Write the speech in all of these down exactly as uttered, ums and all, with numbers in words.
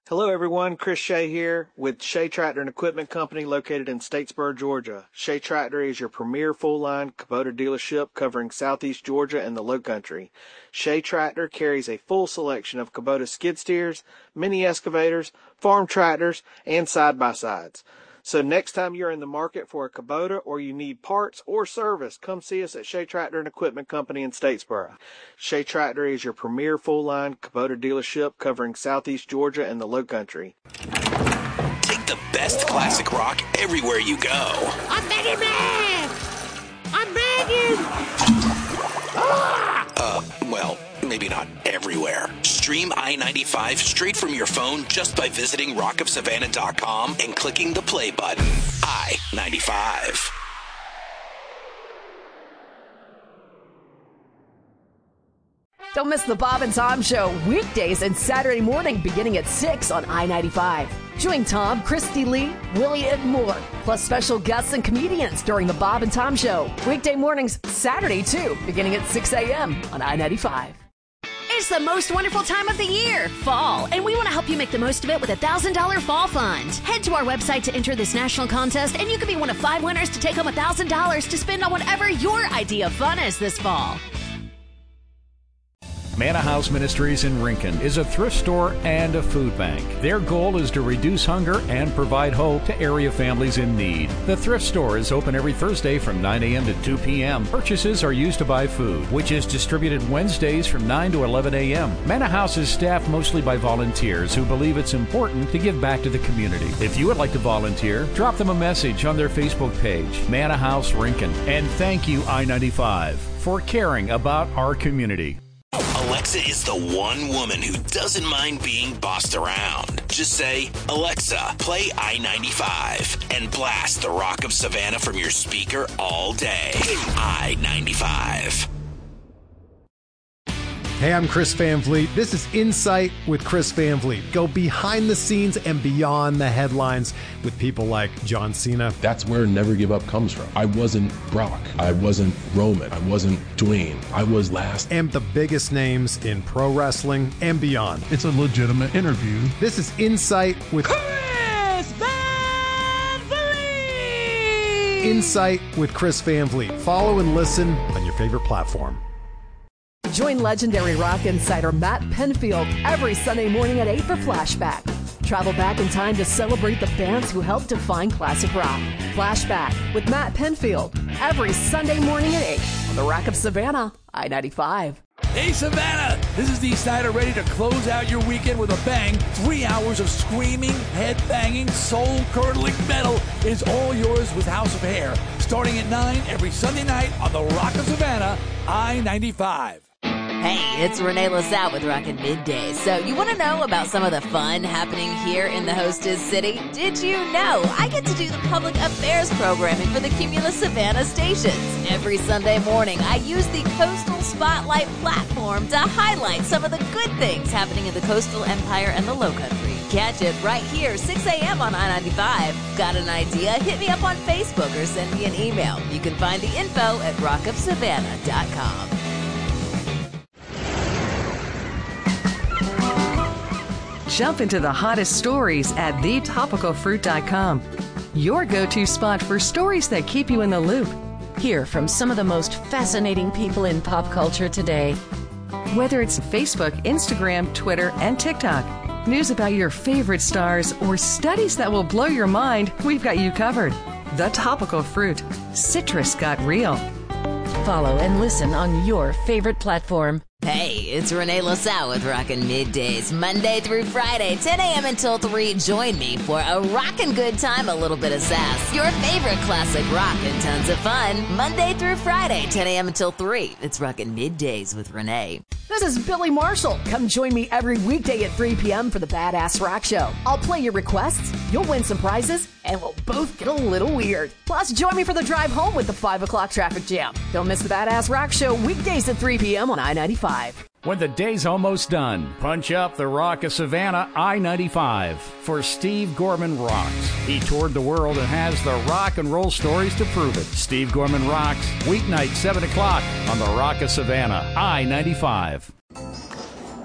Hello everyone, Chris Shea here with Shea Tractor and Equipment Company located in Statesboro, Georgia. Shea Tractor is your premier full-line Kubota dealership covering southeast Georgia and the Lowcountry. Shea Tractor carries a full selection of Kubota skid steers, mini excavators, farm tractors, and side-by-sides. So next time you're in the market for a Kubota or you need parts or service, come see us at Shea Tractor and Equipment Company in Statesboro. Shea Tractor is your premier full-line Kubota dealership covering southeast Georgia and the Lowcountry. Take the best classic rock everywhere you go. I'm Mega Man! I'm Megan! Ah! Uh, well, maybe not everywhere. Stream I ninety-five straight from your phone just by visiting rock of savannah dot com and clicking the play button. I ninety-five. Don't miss the Bob and Tom Show weekdays and Saturday morning beginning at six on I ninety-five. Join Tom, Christy Lee, Willie, and more, plus special guests and comedians during the Bob and Tom Show. Weekday mornings, Saturday too, beginning at six a.m. on I ninety-five. It's the most wonderful time of the year, fall, and we want to help you make the most of it with a one thousand dollars Fall Fund. Head to our website to enter this national contest, and you can be one of five winners to take home one thousand dollars to spend on whatever your idea of fun is this fall. Manna House Ministries in Rincon is a thrift store and a food bank. Their goal is to reduce hunger and provide hope to area families in need. The thrift store is open every Thursday from nine a.m. to two p.m. Purchases are used to buy food, which is distributed Wednesdays from nine to eleven a.m. Manna House is staffed mostly by volunteers who believe it's important to give back to the community. If you would like to volunteer, drop them a message on their Facebook page, Manna House Rincon. And thank you, I ninety-five, for caring about our community. Alexa is the one woman who doesn't mind being bossed around. Just say, Alexa, play I ninety-five, and blast the Rock of Savannah from your speaker all day. I ninety-five. Hey, I'm Chris Van Vliet. This is Insight with Chris Van Vliet. Go behind the scenes and beyond the headlines with people like John Cena. That's where Never Give Up comes from. I wasn't Brock. I wasn't Roman. I wasn't Dwayne. I was last. And the biggest names in pro wrestling and beyond. It's a legitimate interview. This is Insight with Chris Van Vliet! Insight with Chris Van Vliet. Follow and listen on your favorite platform. Join legendary rock insider Matt Penfield every Sunday morning at eight for Flashback. Travel back in time to celebrate the bands who helped define classic rock. Flashback with Matt Penfield every Sunday morning at eight on the Rock of Savannah, I ninety-five. Hey Savannah, this is Dee Snider ready to close out your weekend with a bang. Three hours of screaming, head-banging, soul-curdling metal is all yours with House of Hair. Starting at nine every Sunday night on the Rock of Savannah, I ninety-five. Hey, it's Renee LaSalle with Rockin' Middays. So you want to know about some of the fun happening here in the hostess city? Did you know I get to do the public affairs programming for the Cumulus Savannah stations? Every Sunday morning, I use the Coastal Spotlight platform to highlight some of the good things happening in the Coastal Empire and the Lowcountry. Catch it right here, six a.m. on I ninety-five. Got an idea? Hit me up on Facebook or send me an email. You can find the info at rock of savannah dot com. Jump into the hottest stories at the topical fruit dot com. Your go-to spot for stories that keep you in the loop. Hear from some of the most fascinating people in pop culture today. Whether it's Facebook, Instagram, Twitter, and TikTok, news about your favorite stars, or studies that will blow your mind, we've got you covered. The Topical Fruit. Citrus got real. Follow and listen on your favorite platform. Hey, it's Renee LaSalle with Rockin' Middays, Monday through Friday, ten a.m. until three. Join me for a rockin' good time, a little bit of sass, your favorite classic rock, and tons of fun. Monday through Friday, ten a.m. until three. It's Rockin' Middays with Renee. This is Billy Marshall. Come join me every weekday at three p.m. for the Badass Rock Show. I'll play your requests, you'll win some prizes, and we'll both get a little weird. Plus, join me for the drive home with the five o'clock traffic jam. Don't miss the Badass Rock Show weekdays at three p.m. on I ninety-five. When the day's almost done, punch up the Rock of Savannah I ninety-five for Steve Gorman Rocks. He toured the world and has the rock and roll stories to prove it. Steve Gorman Rocks, weeknight seven o'clock on the Rock of Savannah I ninety-five.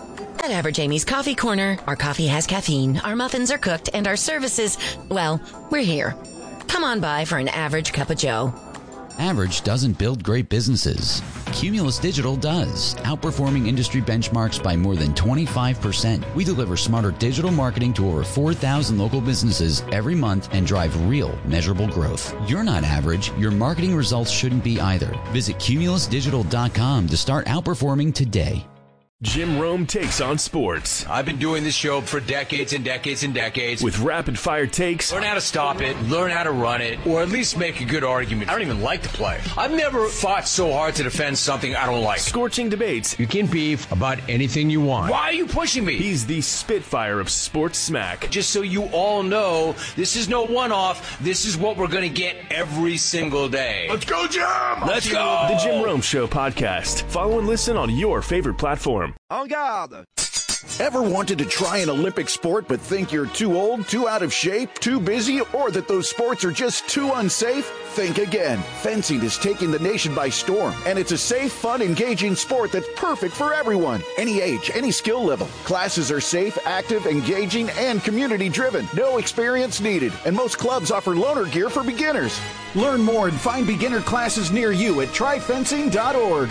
At Average Amy's Coffee Corner, our coffee has caffeine, our muffins are cooked, and our services, well, we're here. Come on by for an average cup of joe. Average doesn't build great businesses. Cumulus Digital does, outperforming industry benchmarks by more than twenty-five percent. We deliver smarter digital marketing to over four thousand local businesses every month and drive real, measurable growth. You're not average. Your marketing results shouldn't be either. Visit cumulus digital dot com to start outperforming today. Jim Rome takes on sports. I've been doing this show for decades and decades and decades. With rapid-fire takes. Learn how to stop it, learn how to run it, or at least make a good argument. I don't even like to play. I've never fought so hard to defend something I don't like. Scorching debates. You can beef about anything you want. Why are you pushing me? He's the Spitfire of sports smack. Just so you all know, this is no one-off. This is what we're going to get every single day. Let's go, Jim! Let's go! The Jim Rome Show podcast. Follow and listen on your favorite platform. En garde! Ever wanted to try an Olympic sport but think you're too old, too out of shape, too busy, or that those sports are just too unsafe? Think again. Fencing is taking the nation by storm, and it's a safe, fun, engaging sport that's perfect for everyone. Any age, any skill level. Classes are safe, active, engaging, and community-driven. No experience needed, and most clubs offer loaner gear for beginners. Learn more and find beginner classes near you at try fencing dot org.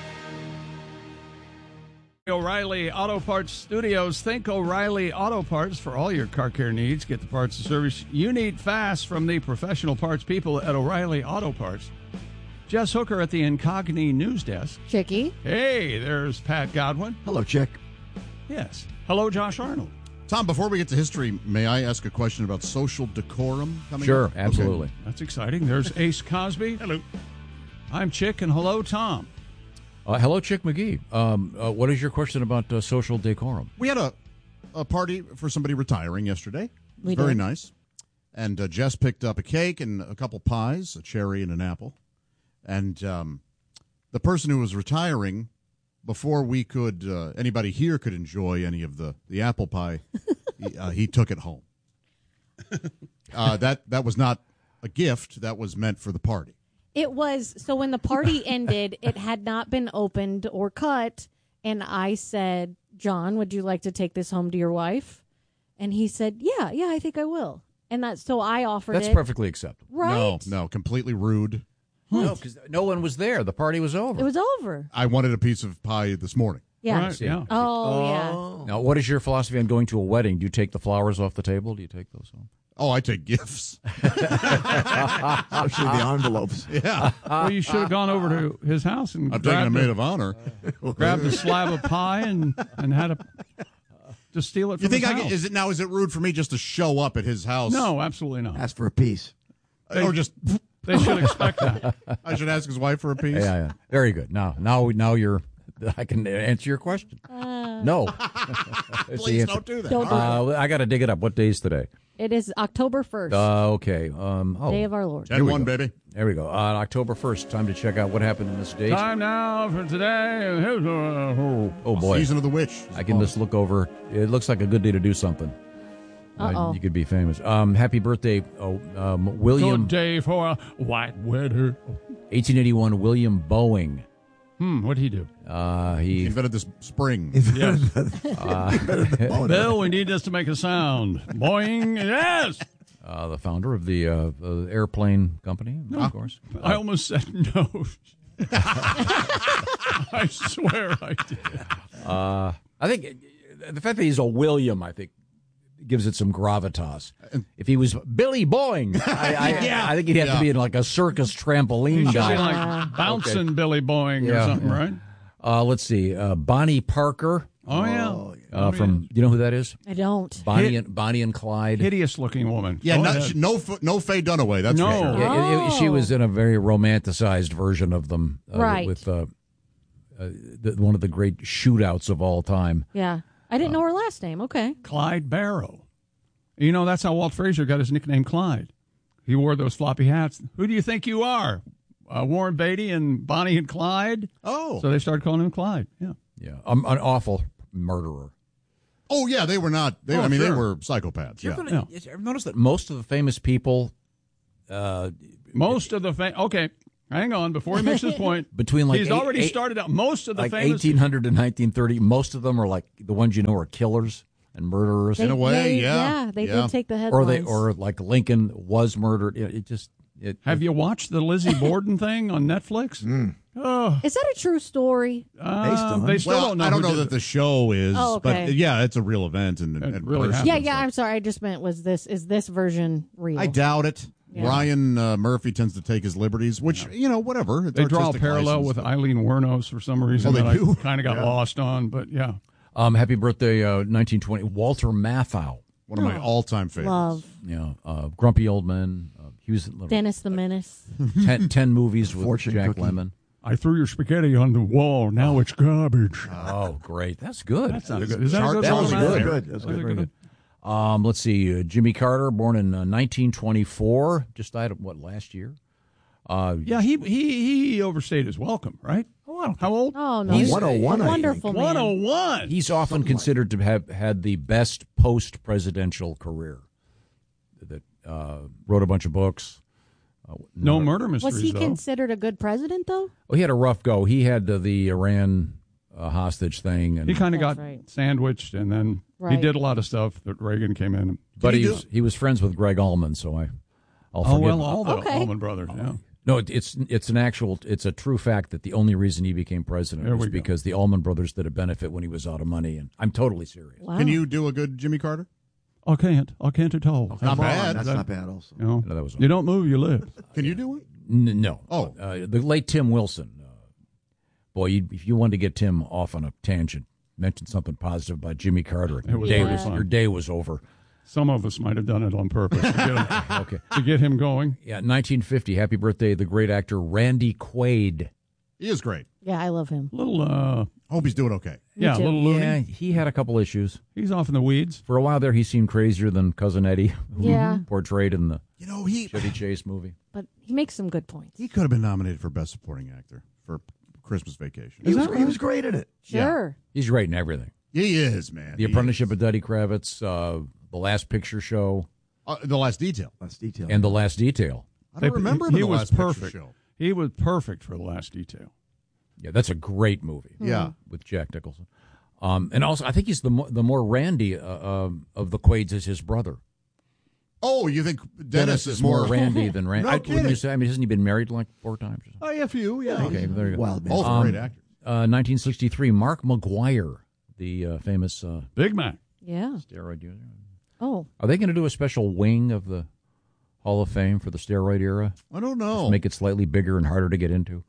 O'Reilly Auto Parts Studios. Think O'Reilly Auto Parts for all your car care needs. Get the parts and service you need fast from the professional parts people at O'Reilly Auto Parts. Jess Hooker at the Incogni News Desk. Chicky. Hey, there's Pat Godwin. Hello, Chick. Yes. Hello, Josh Arnold. Tom, before we get to history, may I ask a question about social decorum coming Sure, up? absolutely. Okay. That's exciting. There's Ace Cosby. Hello. I'm Chick, and hello, Tom. Uh, hello, Chick McGee. Um, uh, what is your question about uh, social decorum? We had a, a party for somebody retiring yesterday. We Very did. nice. And uh, Jess picked up a cake and a couple pies, a cherry and an apple. And um, the person who was retiring, before we could, uh, anybody here could enjoy any of the, the apple pie, he, uh, he took it home. Uh, that that was not a gift. That was meant for the party. It was, so when the party ended, it had not been opened or cut, and I said, John, would you like to take this home to your wife? And he said, yeah, yeah, I think I will. And that, so I offered That's it. perfectly acceptable. Right? No, no, completely rude. No, because no one was there. The party was over. It was over. I wanted a piece of pie this morning. Yeah. Right, yeah. Oh, yeah. Now, what is your philosophy on going to a wedding? Do you take the flowers off the table? Do you take those home? Oh, I take gifts. Especially the envelopes. Yeah. Well, you should have gone over to his house and I'm taking a grabbed maid a, of honor. grabbed a slab of pie and, and had a to steal it from You think his I house. can, is it now? Is it rude for me just to show up at his house? No, absolutely not. Ask for a piece. They- or just They should expect that. I should ask his wife for a piece. Yeah, yeah. Very good. Now, now, now you're. I can answer your question. Uh, No. That's the Please answer. don't do that. Don't do Uh, I got to dig it up. What day is today? It is October first, Uh, okay. Um, oh, Day of our Lord. ten one, baby. there we go. Uh, October first. Time to check out what happened in this date. Time now for today. Here's a- Oh boy, Season of the Witch. I can just look over. It looks like a good day to do something. Uh, Uh-oh. you could be famous. Um, happy birthday, oh, um, William. Good day for a white weather. eighteen eighty-one. William Boeing. Hmm, what'd he do? Uh, He he. invented this spring. Yes. Uh, Bill, we need this to make a sound. Boing. Yes. uh, the founder of the uh, uh, airplane company, of course. I almost said no. I swear I did. Uh, I think uh, the fact that he's a William, I think, gives it some gravitas. If he was Billy Boeing, I, I, Yeah. I think he'd have Yeah. to be in like a circus trampoline He's guy. like bouncing Okay. Billy Boeing Yeah, or something, yeah. right? Uh, let's see, uh, Bonnie Parker. Oh, yeah. Uh, Oh, from, you know who that is? I don't. Bonnie Hit- and Bonnie and Clyde. Hideous looking woman. Yeah, Go no, ahead. she- no, f- no Faye Dunaway. That's No. for sure. Yeah, it- it- she Oh. was in a very romanticized version of them, uh, Right. With uh, uh, the, one of the great shootouts of all time. Yeah. I didn't know her last name. Okay. Clyde Barrow. You know, that's how Walt Frazier got his nickname Clyde. He wore those floppy hats. Who do you think you are? Uh, Warren Beatty and Bonnie and Clyde? Oh. So they started calling him Clyde. Yeah. Yeah, um, an awful murderer. Oh, yeah, they were not. They, Oh, I mean, they sure. were psychopaths. You Yeah. ever, Yeah. you ever notice that most of the famous people, uh, Most of the fa- okay, Hang on, before he makes his point. Between like he's eight, already eight, started out most of the like famous eighteen hundred to nineteen thirty. Most of them are like the ones you know are killers and murderers. They- In a way, they- yeah. yeah, they Yeah. did take the Or they, headlines. or like Lincoln was murdered. It, it just. It, Have you watched the Lizzie Borden thing on Netflix? Mm. Oh, Is that a true story? uh, they still well, don't know. I don't who know did that it. the show is, Oh, okay. but yeah, it's a real event and, and really person. Yeah, yeah. I'm sorry. I just meant was this is this version real? I doubt it. Yeah. Ryan uh, Murphy tends to take his liberties, which you know, whatever. It's They draw a artistic parallel license, with but- Eileen Wuornos for some reason Oh, they that do? I kind of got Yeah. lost on, but yeah. Um, happy birthday, uh, nineteen twenty. Walter Matthau. One of my Oh. all-time favorites. Love Yeah, uh, Grumpy Old Men. Uh, he was Dennis the Menace. ten, ten movies with Fortune Jack cookie. Lemmon. I threw your spaghetti on the wall. Now it's garbage. Oh, great. That's good. That's not a good. Is that a good? That one? was Matt? good. Good. That was That's good. a good one. Um, let's see. Uh, Jimmy Carter, born in uh, nineteen twenty-four, just died, what, last year? Uh, Yeah, he he he overstayed his welcome, right? Oh, How old? Oh no, He's one oh one, a I wonderful man. one oh one. He's often considered to have had the best post-presidential career. That uh, wrote a bunch of books. Uh, No not- murder mysteries. Was he though. considered a good president though? Oh, he had a rough go. He had uh, the Iran uh, hostage thing, and He kind of That's got right. sandwiched, and then he Right. did a lot of stuff that Reagan came in. but he he do- was, he was friends with Greg Allman, so I I'll Oh forgive well, him. all the Okay. Allman brothers. Yeah. No, it, it's it's an actual it's a true fact that the only reason he became president There was we go. because the Allman brothers did a benefit when he was out of money, and I'm totally serious. Wow. Can you do a good Jimmy Carter? I can't. I can't at all. Not Come bad. on, that's That- not bad. Also, You know, No, that was you don't move, you live. Can you do it? N- no. Oh. uh, the late Tim Wilson. Uh, boy, you, if you wanted to get Tim off on a tangent, mention something positive about Jimmy Carter. It was Your day very was, fun. your day was over. Some of us might have done it on purpose to get him, Okay. to get him going. Yeah, nineteen fifty. Happy birthday, the great actor Randy Quaid. He is great. Yeah, I love him. Little, uh, Hope he's doing okay. Me yeah, too. little loony. Yeah, he had a couple issues. He's off in the weeds. For a while there, he seemed crazier than Cousin Eddie, who Yeah. portrayed in the You know, he Chevy Chase movie. But he makes some good points. he could have been nominated for Best Supporting Actor for Christmas Vacation. he was, he was great at it. Sure. He's great in everything. He is, man. The He Apprenticeship is. of Duddy Kravitz, uh, The Last Picture Show, Uh, the Last Detail. That's detail. and The Last Detail. I don't remember him he in the was Last Picture perfect. Show. He was perfect for The Last Detail. Yeah, that's a great movie. Yeah. with Jack Nicholson. Um, and also, I think he's the more, the more Randy uh, um, of the Quaids is his brother. Oh, you think Dennis, Dennis is is more more Randy than Randy. No I, wouldn't you kidding. say? I mean, hasn't he been married like four times? Or Oh, yeah, a few, yeah. something? Okay, there you go. Wild man. Both Um, great actors. Uh, nineteen sixty-three, Mark McGuire, the uh, famous uh, Big Mac. Yeah. steroid user. Oh. Are they going to do a special wing of the Hall of Fame for the steroid era? I don't know. Just make it slightly bigger and harder to get into.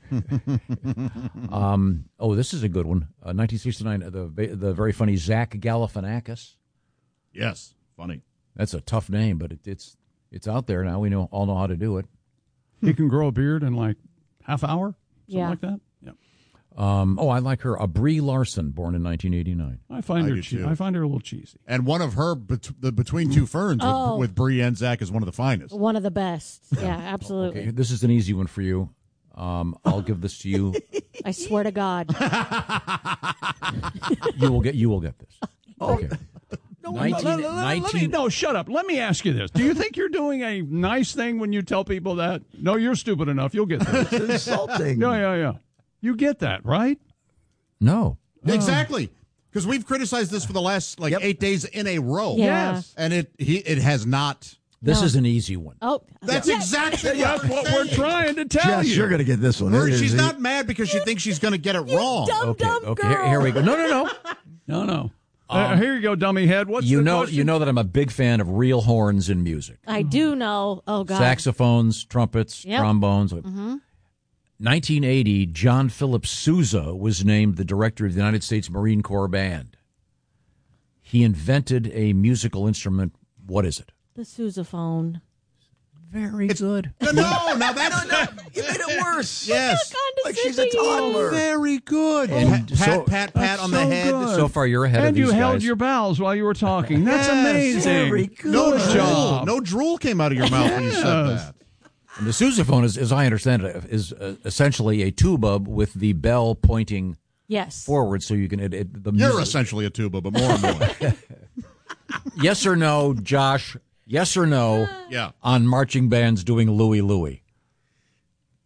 um, oh, this is a good one. Uh, nineteen sixty-nine, the the very funny Zach Galifianakis. Yes, funny. That's a tough name, but it, it's it's out there now. We know all know how to do it. He can grow a beard in like half hour, something Yeah. like that. Yeah. Um, oh, I like her. Uh, Brie Larson, born in nineteen eighty-nine. I find I her do che- too. I find her a little cheesy. And one of her, bet- the Between Two Ferns Oh. with, with Brie and Zach is one of the finest. One of the best. Yeah, absolutely. Okay, this is an easy one for you. Um, I'll give this to you. I swear to God. You will get. You will get this. Okay. No, nineteen, let- let- let- let me- nineteen no, shut up. Let me ask you this. Do you think you're doing a nice thing when you tell people that? No, you're stupid enough. You'll get this. It's insulting. Yeah, yeah, yeah. You get that, right? No. Exactly. Because we've criticized this for the last like eight days in a row. Yeah. Yes. And it he it has not. This No. is an easy one. Oh. That's yeah. exactly That's what we're trying to tell Jess, you. you're going to get this one. Her- It is she's e- not mad because she thinks she's going to get it wrong. Dumb, Okay. dumb Okay. girl. Here, here we go. No, no, no. No, no. Uh, here you go, dummy head. What's you the know, question? you know that I'm a big fan of real horns in music. I do know. Oh, God. Saxophones, trumpets, Yep. trombones. Mm-hmm. nineteen eighty, John Philip Sousa was named the director of the United States Marine Corps Band. He invented a musical instrument. What is it? The sousaphone. Very good. No, no, now that's You made it worse. yes. Like she's a toddler. Very good. And pat, so- pat, pat, pat on the so head. good. So far, you're ahead and of these you held guys. your bowels while you were talking. That's Yes. amazing. Very good. No Good drool. job. No drool came out of your mouth when you said Yes. that. And the sousaphone, is, as I understand it, is uh, essentially a tuba with the bell pointing Yes. forward, so you can. It, it, the You're music- essentially a tuba, but more and more. Yes or no, Josh? Yes or no? Yeah. On marching bands doing Louie Louie.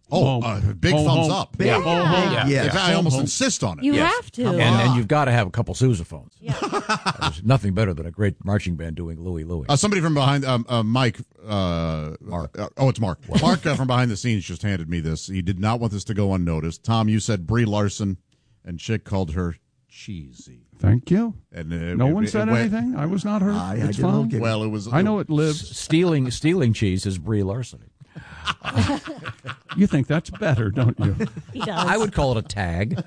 Oh, uh, big Home, thumbs home. up. Big. Yeah. Yeah. Home, Yeah. yeah. In fact, I Home, almost home. insist on it. You Yes. have to. Come And, and on. you've got to have a couple sousaphones. There's nothing better than a great marching band doing Louie Louie. Uh, somebody from behind, um, uh, Mike, uh, Mark. Uh, oh, it's Mark. Mark uh, from behind the scenes just handed me this. He did not want this to go unnoticed. Tom, you said Brie Larson, and Chick called her cheesy. Thank you. And uh, No it- one it said went- anything. I was not hurt. I- I it's did a little fine. giggle. Well, it was. I know it lives. S- stealing stealing cheese is Brie Larson. You think that's better, don't you? He does. I would call it a tag.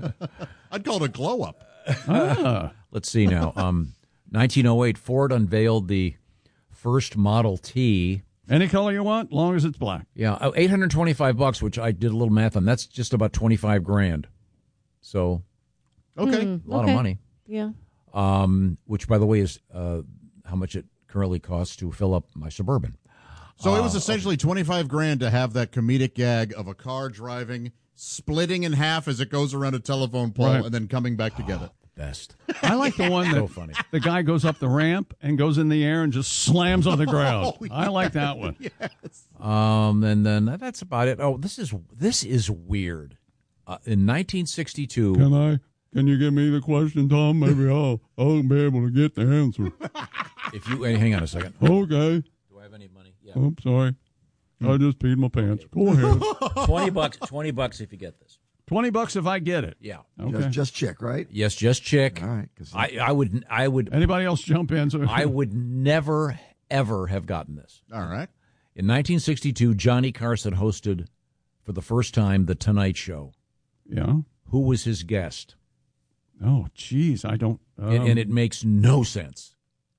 I'd call it a glow up. Ah. Let's see now. Um, nineteen oh eight, Ford unveiled the first Model T. Any color you want, long as it's black. Yeah, oh, eight hundred twenty-five bucks, which I did a little math on. That's just about twenty-five grand. So, okay, Hmm, a lot okay. of money. Yeah. Um, which, by the way, is uh, how much it currently costs to fill up my Suburban. So it was Uh, essentially twenty-five grand to have that comedic gag of a car driving, splitting in half as it goes around a telephone pole, Right. and then coming back together. Best. I like the one that So funny. the guy goes up the ramp and goes in the air and just slams on the ground. Oh, I like that one. Yes. Um, and then that's about it. Oh, this is this is weird. Uh, in nineteen sixty-two, Can I? Can you give me the question, Tom? Maybe I'll I'll be able to get the answer. if you hey, hang on a second. Okay. Do I have any money? Yeah. Oh, sorry. I just peed my pants. Go ahead. twenty bucks. Twenty bucks if you get this. Twenty bucks if I get it. Yeah. Okay. Just, just check, right? Yes, just chick. All right. 'cause- I, I would I would Anybody else jump in? So I would never ever have gotten this. All right. In nineteen sixty-two, Johnny Carson hosted for the first time the Tonight Show. Yeah. Who was his guest? Oh, geez, I don't. Um, and, and it makes no sense.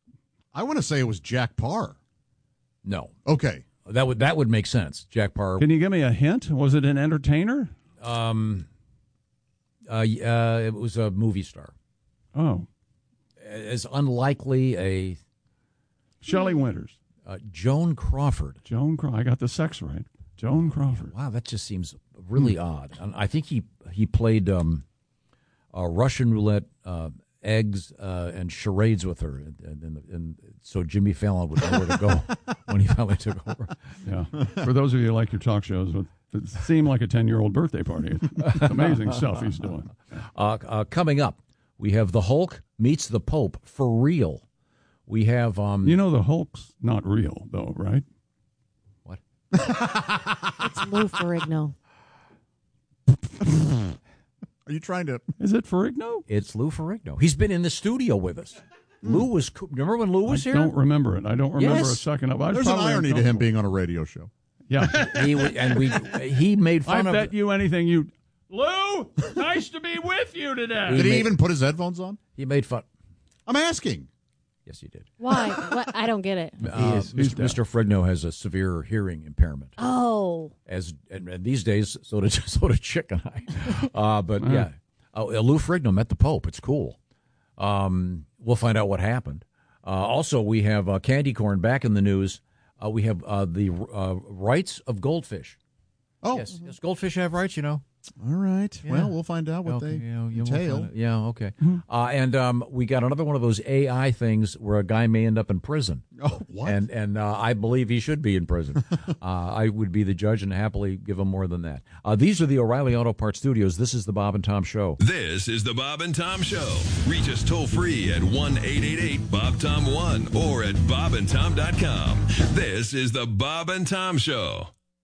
I want to say it was Jack Parr. No. Okay. That would that would make sense. Jack Parr. Can you give me a hint? Was it an entertainer? Um. Uh, y- uh, it was a movie star. Oh, As unlikely a Shelley Winters. uh, Joan Crawford. Joan Crawford. I got the sex right. Joan Crawford. Wow, that just seems really odd. And I think he he played um, uh, Russian roulette, uh, eggs, uh, and charades with her, and, and, and, and so Jimmy Fallon would know where to go when he finally took over. Yeah. For those of you who like your talk shows, it seemed like a ten-year-old birthday party. It's amazing stuff he's doing. Uh, uh, coming up, we have the Hulk meets the Pope for real. We have um, You know the Hulk's not real, though, right? what? It's Lou Ferrigno. Are you trying to? Is it Ferrigno? It's Lou Ferrigno. He's been in the studio with us. Lou was. co- Remember when Lou was I here? don't remember it. I don't remember Yes. a second of it. I was There's an probably irony to him uncomfortable. being on a radio show. Yeah. He wa- and we he made I fun of. bet you anything you. Lou, nice to be with you today. Did he made- even put his headphones on? He made fun. I'm asking. Yes, he did. Why? What? I don't get it. Uh, is- he's Mister Mister Frigno has a severe hearing impairment. Oh. As and, and these days, so did so did Chick and I. Uh, but yeah, uh, Lou Ferrigno met the Pope. It's cool. Um, we'll find out what happened. Uh, also, we have uh, candy corn back in the news. Uh, we have uh, the uh, rights of goldfish. Oh, Yes, yes, goldfish have rights. You know. all right. Yeah. Well, we'll find out what Okay, they yeah, yeah, we'll entail. find out. Yeah, okay. Uh, and um, we got another one of those A I things where a guy may end up in prison. Oh, what? And and uh, I believe he should be in prison. uh, I would be the judge and happily give him more than that. Uh, these are the O'Reilly Auto Parts Studios. This is the Bob and Tom Show. This is the Bob and Tom Show. Reach us toll free at one eight eight eight Bob Tom one or at bob and tom dot com. This is the Bob and Tom Show.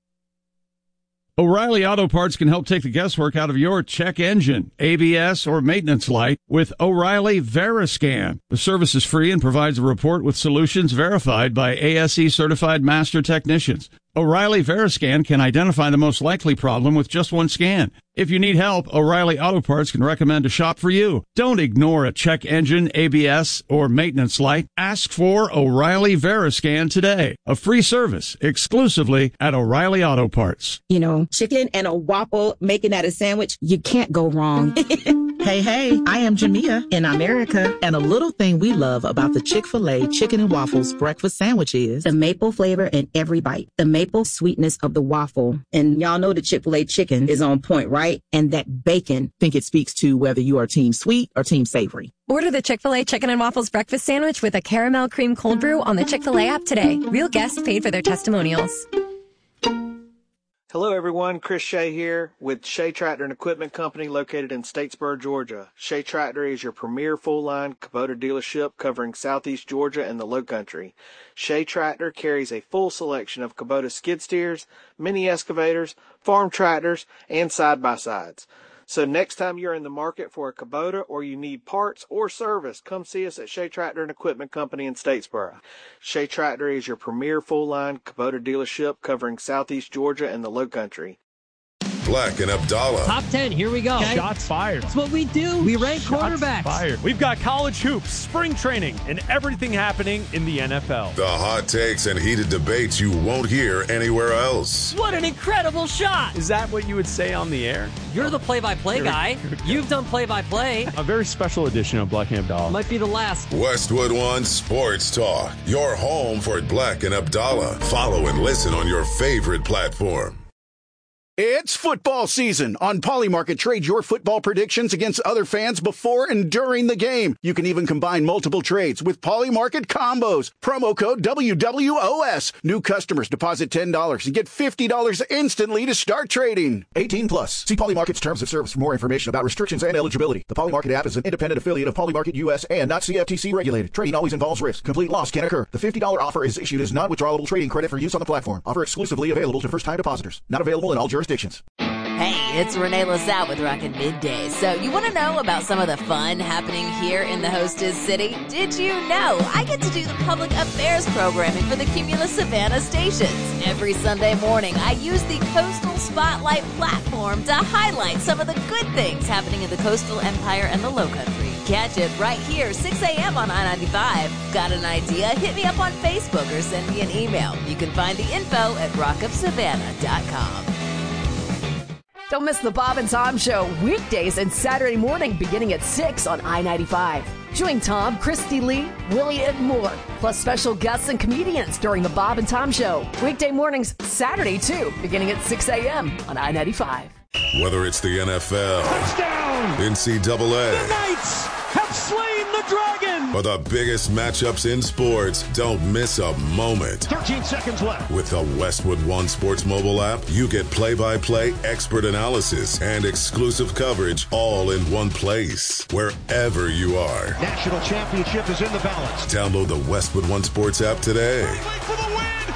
O'Reilly Auto Parts can help take the guesswork out of your check engine, A B S, or maintenance light with O'Reilly Veriscan. The service is free and provides a report with solutions verified by A S E certified master technicians. O'Reilly Veriscan can identify the most likely problem with just one scan. If you need help, O'Reilly Auto Parts can recommend a shop for you. Don't ignore a check engine, A B S, or maintenance light. Ask for O'Reilly Veriscan today. A free service exclusively at O'Reilly Auto Parts. You know, chicken and a waffle, making that a sandwich, you can't go wrong. Hey, hey, I am Jamia in America, and a little thing we love about the Chick-fil-A chicken and waffles breakfast sandwich is the maple flavor in every bite, the maple sweetness of the waffle. And y'all know the Chick-fil-A chicken is on point, right? And that bacon, I think it speaks to whether you are team sweet or team savory. Order the Chick-fil-A Chicken and Waffles breakfast sandwich with a caramel cream cold brew on the Chick-fil-A app today. Real guests paid for their testimonials. Hello everyone, Chris Shea here with Shea Tractor and Equipment Company located in Statesboro, Georgia. Shea Tractor is your premier full-line Kubota dealership covering southeast Georgia and the Lowcountry. Shea Tractor carries a full selection of Kubota skid steers, mini excavators, farm tractors, and side-by-sides. So next time you're in the market for a Kubota or you need parts or service, come see us at Shea Tractor and Equipment Company in Statesboro. Shea Tractor is your premier full-line Kubota dealership covering southeast Georgia and the Lowcountry. Black and Abdallah. Top ten, here we go. Okay. Shots fired. That's what we do. We rank Shots quarterbacks. Fired. We've got college hoops, spring training, and everything happening in the N F L. The hot takes and heated debates you won't hear anywhere else. What an incredible shot. Is that what you would say on the air? You're the play-by-play guy. You've done play-by-play. A very special edition of Black and Abdallah. Might be the last. Westwood One Sports Talk. Your home for Black and Abdallah. Follow and listen on your favorite platform. It's football season. On Polymarket, trade your football predictions against other fans before and during the game. You can even combine multiple trades with Polymarket combos. Promo code W W O S. New customers deposit ten dollars and get fifty dollars instantly to start trading. eighteen plus. See Polymarket's terms of service for more information about restrictions and eligibility. The Polymarket app is an independent affiliate of Polymarket U S and not C F T C regulated. Trading always involves risk. Complete loss can occur. The fifty dollars offer is issued as non-withdrawable trading credit for use on the platform. Offer exclusively available to first-time depositors. Not available in all jurisdictions. Hey, it's Renee LaSalle with Rockin' Midday. So you want to know about some of the fun happening here in the hostess city? Did you know I get to do the public affairs programming for the Cumulus Savannah stations? Every Sunday morning, I use the Coastal Spotlight platform to highlight some of the good things happening in the coastal empire and the Lowcountry. Catch it right here, six a.m. on I ninety-five. Got an idea? Hit me up on Facebook or send me an email. You can find the info at rock of savannah dot com. Don't miss the Bob and Tom Show weekdays and Saturday morning beginning at six on I ninety-five. Join Tom, Christy Lee, Willie, and more, plus special guests and comedians during the Bob and Tom Show. Weekday mornings, Saturday too, beginning at six a.m. on I ninety-five. Whether it's the N F L, touchdown, N C double A, the Knights have slain the dragon, or the biggest matchups in sports, don't miss a moment. thirteen seconds left. With the Westwood One Sports mobile app, you get play-by-play expert analysis and exclusive coverage all in one place, wherever you are. National championship is in the balance. Download the Westwood One Sports app today. For the win.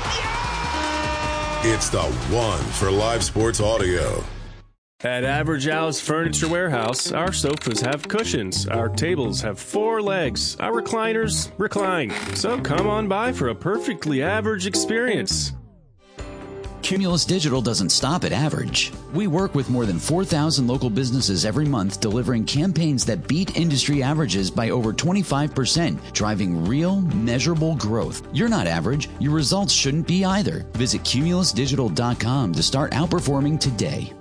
Yeah! It's the one for live sports audio. At Average Al's Furniture Warehouse, our sofas have cushions, our tables have four legs, our recliners recline. So come on by for a perfectly average experience. Cumulus Digital doesn't stop at average. We work with more than four thousand local businesses every month, delivering campaigns that beat industry averages by over twenty-five percent, driving real, measurable growth. You're not average. Your results shouldn't be either. Visit cumulus digital dot com to start outperforming today.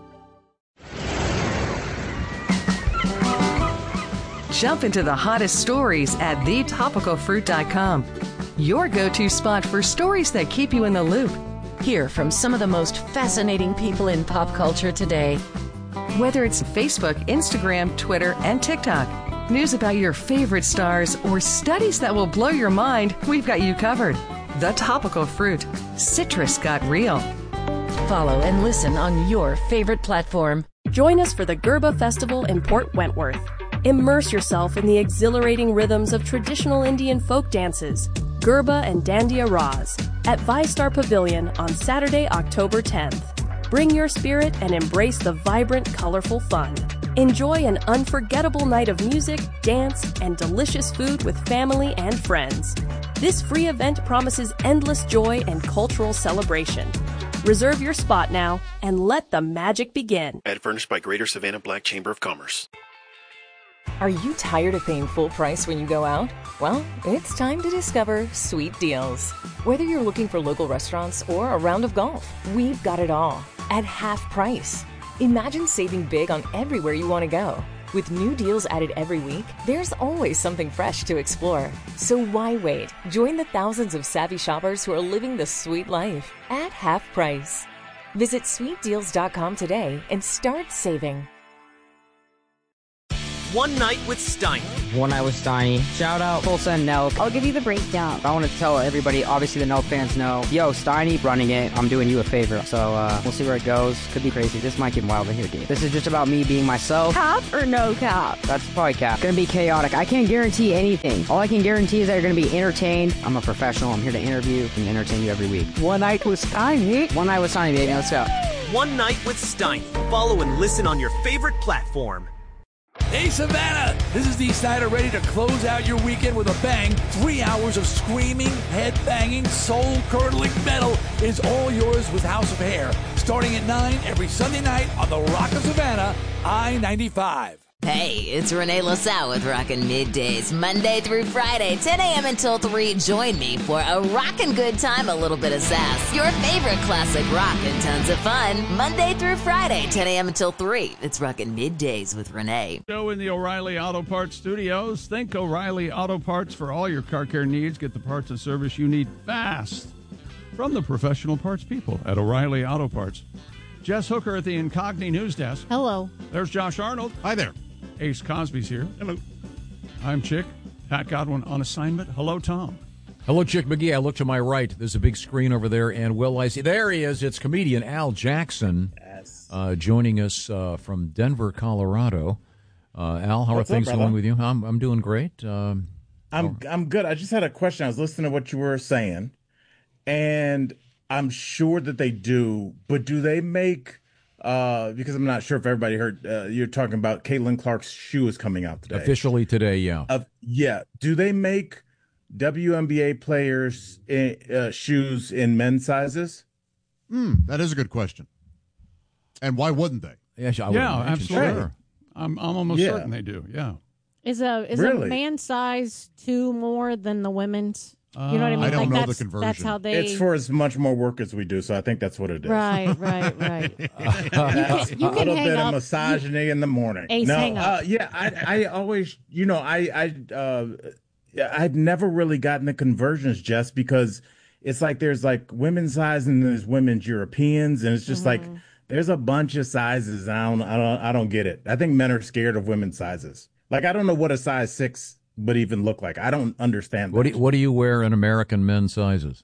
Jump into the hottest stories at the topical fruit dot com. Your go-to spot for stories that keep you in the loop. Hear from some of the most fascinating people in pop culture today. Whether it's Facebook, Instagram, Twitter, and TikTok, news about your favorite stars, or studies that will blow your mind, we've got you covered. The Topical Fruit. Citrus got real. Follow and listen on your favorite platform. Join us for the Gerba Festival in Port Wentworth. Immerse yourself in the exhilarating rhythms of traditional Indian folk dances, Gerba and Dandiya Raz, at ViStar Pavilion on Saturday, October tenth. Bring your spirit and embrace the vibrant, colorful fun. Enjoy an unforgettable night of music, dance, and delicious food with family and friends. This free event promises endless joy and cultural celebration. Reserve your spot now and let the magic begin. Ad furnished by Greater Savannah Black Chamber of Commerce. Are you tired of paying full price when you go out? Well, it's time to discover Sweet Deals. Whether you're looking for local restaurants or a round of golf, we've got it all at half price. Imagine saving big on everywhere you want to go. With new deals added every week, there's always something fresh to explore. So why wait? Join the thousands of savvy shoppers who are living the sweet life at half price. Visit sweet deals dot com today and start saving. One Night with Steiner, One Night with Steiny. Shout out Tulsa and Nelk. I'll give you the breakdown. I want to tell everybody, obviously the Nelk fans know, yo, Steiny running it. I'm doing you a favor. So uh, we'll see where it goes. Could be crazy. This might get wilder here, dude. This is just about me being myself. Cap or no cap? That's probably cap. Gonna be chaotic. I can't guarantee anything. All I can guarantee is that you're gonna be entertained. I'm a professional. I'm here to interview and entertain you every week. One Night with Steiny. One Night with Steiny, baby. Let's go. One Night with Steiny. Follow and listen on your favorite platform. Hey, Savannah! This is Dee Snider, ready to close out your weekend with a bang. Three hours of screaming, head-banging, soul-curdling metal is all yours with House of Hair. Starting at nine every Sunday night on the Rock of Savannah, I ninety-five. Hey, it's Renee LaSalle with Rockin' Middays, Monday through Friday, ten a.m. until three. Join me for a rockin' good time, a little bit of sass, your favorite classic rock, and tons of fun. Monday through Friday, ten a.m. until three. It's Rockin' Middays with Renee. Show in the O'Reilly Auto Parts studios. Think O'Reilly Auto Parts for all your car care needs. Get the parts and service you need fast from the professional parts people at O'Reilly Auto Parts. Jess Hooker at the Incogni News Desk. Hello. There's Josh Arnold. Hi there. Ace Cosby's here. Hello. I'm Chick. Pat Godwin on assignment. Hello, Tom. Hello, Chick McGee. I look to my right. There's a big screen over there, and Will I see? There he is. It's comedian Al Jackson yes. uh, joining us uh, from Denver, Colorado. Uh, Al, how What's are things up, going with you? I'm I'm doing great. Um, I'm I'm good. I just had a question. I was listening to what you were saying, and I'm sure that they do, but do they make... Uh, because I'm not sure if everybody heard, uh, you're talking about Caitlin Clark's shoe is coming out today. Officially today, yeah. Uh, yeah. Do they make W N B A players in, uh, shoes in men's sizes? Hmm, that is a good question. And why wouldn't they? Yeah, I yeah absolutely. Sure. I'm, I'm almost yeah. certain they do, yeah. Is a is really? a man size two more than the women's? You know what I mean? I don't like know that's, the conversion. That's how they. It's for as much more work as we do, so I think that's what it is. Right, right, right. you can, you a little bit up. of misogyny you, in the morning. Ace, no, hang up. Uh, yeah, I, I always, you know, I, I, uh, I've never really gotten the conversions, just because it's like there's like women's size and there's women's Europeans, and it's just mm-hmm. like there's a bunch of sizes. And I don't, I don't, I don't get it. I think men are scared of women's sizes. Like I don't know what a size six would even look like. I don't understand that. What do you, what do you wear in American men's sizes?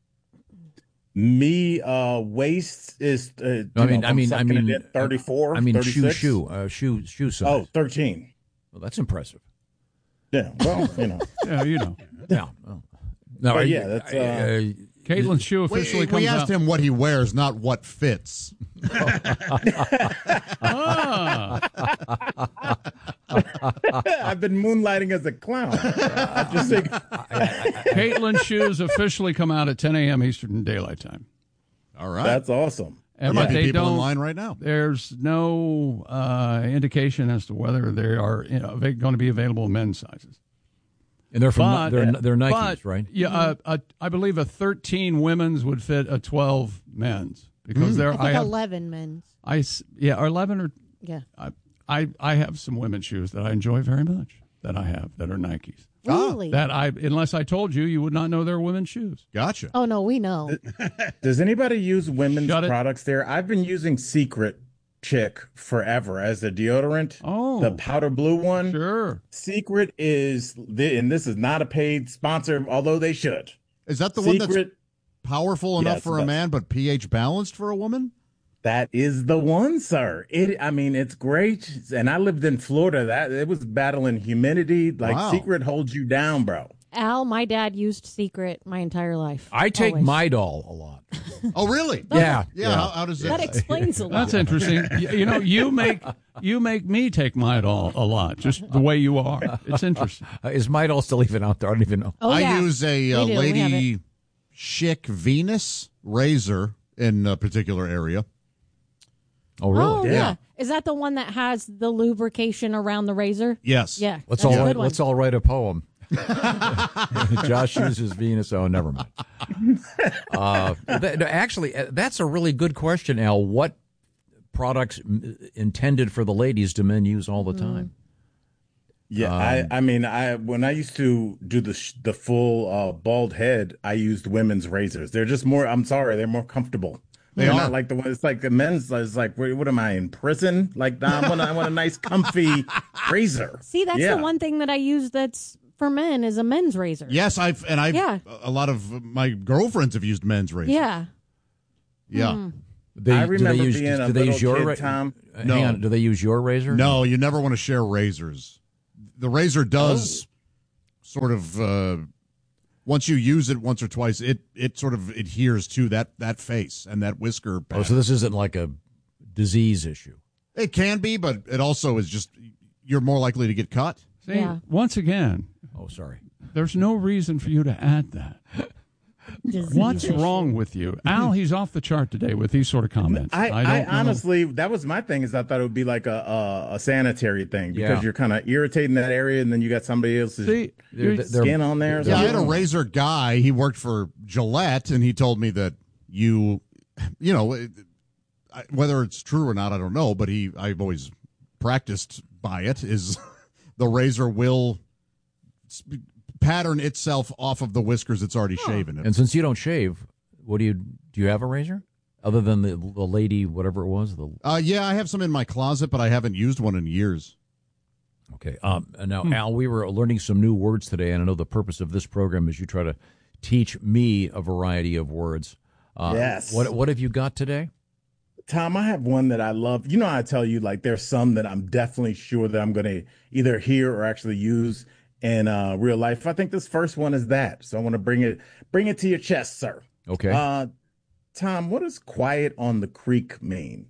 Me, uh, waist is. Uh, I mean, know, I mean, I mean, thirty-four. I mean, thirty-six. shoe, shoe, uh, shoe, shoe size. Oh, thirteen. Well, that's impressive. Yeah. Well, you know. yeah, you know. Yeah. Well, no, but I, yeah, that's. Uh, uh, Caitlin's shoe officially we, comes we asked out. him what he wears, not what fits. ah. I've been moonlighting as a clown. I just think Caitlin's shoes officially come out at ten a.m. Eastern Daylight Time. All right, that's awesome. There And might be they people don't, in line right now. There's no uh, indication as to whether they are you know, going to be available in men's sizes. And they're from But, they're, they're Nikes, but, right? Yeah, uh, uh, I believe a thirteen women's would fit a twelve men's because Mm. there I think I have eleven men's. I s- yeah, or eleven or Yeah. I, I I have some women's shoes that I enjoy very much that I have that are Nikes. Really? That I unless I told you, you would not know they're women's shoes. Gotcha. Oh no, we know. Does anybody use women's Shut it. products there? I've been using Secret Chick forever as a deodorant. Oh, the powder blue one. Sure. Secret is, and this is not a paid sponsor, although they should. Is that the one that's Secret, powerful enough Yes, for a but- man, but pH balanced for a woman? that is the one, sir. It, I mean, it's great. And I lived in Florida. That it was battling humidity. Like Wow. Secret holds you down, bro. Al, my dad used Secret my entire life. I take Always. Midol a lot. Oh, really? Yeah, Yeah. yeah. How, how does That that? explains a lot. That's interesting. you, you know, you make you make me take Midol a lot, just the way you are. It's interesting. Uh, is Midol still even out there? I don't even know. Oh, I yeah. use a uh, We do. We have Lady Chic Venus razor in a particular area. Oh, really? Oh, yeah. Yeah. Is that the one that has the lubrication around the razor? Yes. Yeah. Let's that's all a write, good one. let's all write a poem. Josh uses Venus. Oh, never mind. Uh, that, no, actually, uh, that's a really good question, Al. What products m- intended for the ladies do men use all the time? Yeah, Um, I, I mean, I when I used to do the sh- the full uh, bald head, I used women's razors. They're just more. I'm sorry, they're more comfortable. They They're are. not like the one. It's like the men's. It's like, what, what am I in prison? Like, nah, I want, I want a nice, comfy razor. See, that's yeah. the one thing that I use that's for men is a men's razor. Yes, I've and I've Yeah. a lot of my girlfriends have used men's razors. Yeah. Yeah. Mm. They, I do remember they use, being do a they use little your kid, ra- Tom. Uh, No. Hang on, do they use your razor? No, you never want to share razors. The razor does sort of uh, once you use it once or twice, it it sort of adheres to that that face and that whisker Oh, pattern. so this isn't like a disease issue. It can be, but it also is just you're more likely to get cut. See, Yeah. once again, Oh, sorry. there's no reason for you to add that. What's wrong with you? Al, he's off the chart today with these sort of comments. I, I, I, don't know. honestly, that was my thing. Is I thought it would be like a a, a sanitary thing because Yeah. you're kind of irritating that area, and then you got somebody else's See, They're- they're- skin on there. or Yeah, I had a something. razor guy. He worked for Gillette, and he told me that you, you know, it- I- whether it's true or not, I don't know. But he, I've always practiced by it. Is the razor will sp- pattern itself off of the whiskers it's already shaven. And since you don't shave, what do you do? You have a razor other than the, the lady, whatever it was? The Uh, yeah, I have some in my closet, but I haven't used one in years. Okay. Um, and now, Al, we were learning some new words today, and I know the purpose of this program is you try to teach me a variety of words. Uh, Yes. What What have you got today? Tom, I have one that I love. You know, I tell you, like, there's some that I'm definitely sure that I'm going to either hear or actually use in uh, real life. I think this first one is that. So I want to bring it, bring it to your chest, sir. Okay. Uh, Tom, what does "quiet on the creek" mean?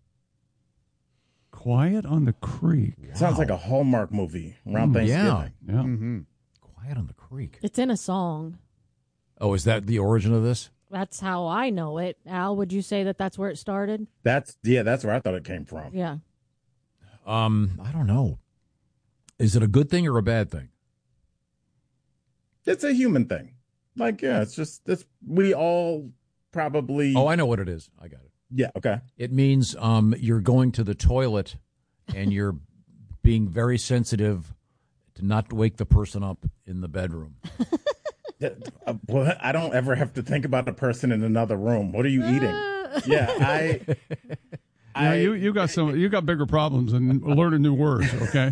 Quiet on the Creek. Sounds like a Hallmark movie around Mm, yeah. Thanksgiving. Yeah. Mm-hmm. Quiet on the Creek. It's in a song. Oh, is that the origin of this? That's how I know it. Al, would you say that that's where it started? That's yeah, that's where I thought it came from. Yeah. Um, I don't know. Is it a good thing or a bad thing? It's a human thing. Like, yeah, it's just it's we all probably. Oh, I know what it is. I got it. Yeah. Okay. It means um, you're going to the toilet and you're being very sensitive to not wake the person up in the bedroom. Uh, well, I don't ever have to think about a person in another room. What are you eating? Yeah, I. Yeah, I, you, you got some you got bigger problems than learning new words, okay?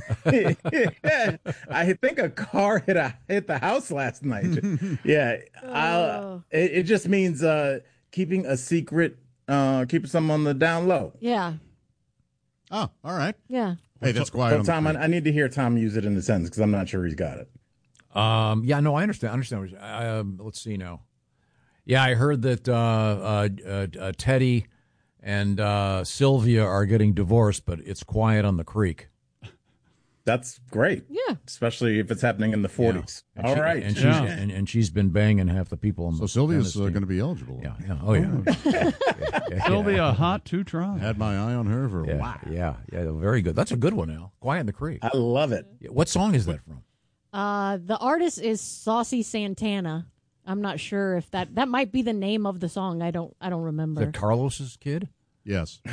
I think a car hit a hit the house last night. Yeah, I'll, it, it just means uh, keeping a secret, uh, keeping something on the down low. Yeah. Oh, all right. Yeah. Hey, that's quiet. But on the Tom, I, creek. I need to hear Tom use it in the sentence because I'm not sure he's got it. Um, yeah, no, I understand. I understand. what you're- I, um, let's see now. Yeah, I heard that uh, uh, uh, uh, Teddy and uh, Sylvia are getting divorced, but it's quiet on the creek. That's great. Yeah. Especially if it's happening in the forties. And All she- right. and she's Yeah. and, and she's been banging half the people on So the Sylvia's uh, tennis going to team. be eligible. Yeah, yeah, oh yeah. yeah, yeah, Sylvia, hot to try. Had my eye on her for a yeah, while. yeah, yeah, very good. That's a good one, Al. Quiet on the Creek. I love it. What song is that from? Uh, the artist is Saucy Santana. I'm not sure if that that might be the name of the song. I don't I don't Is remember. that Carlos's kid? Yes.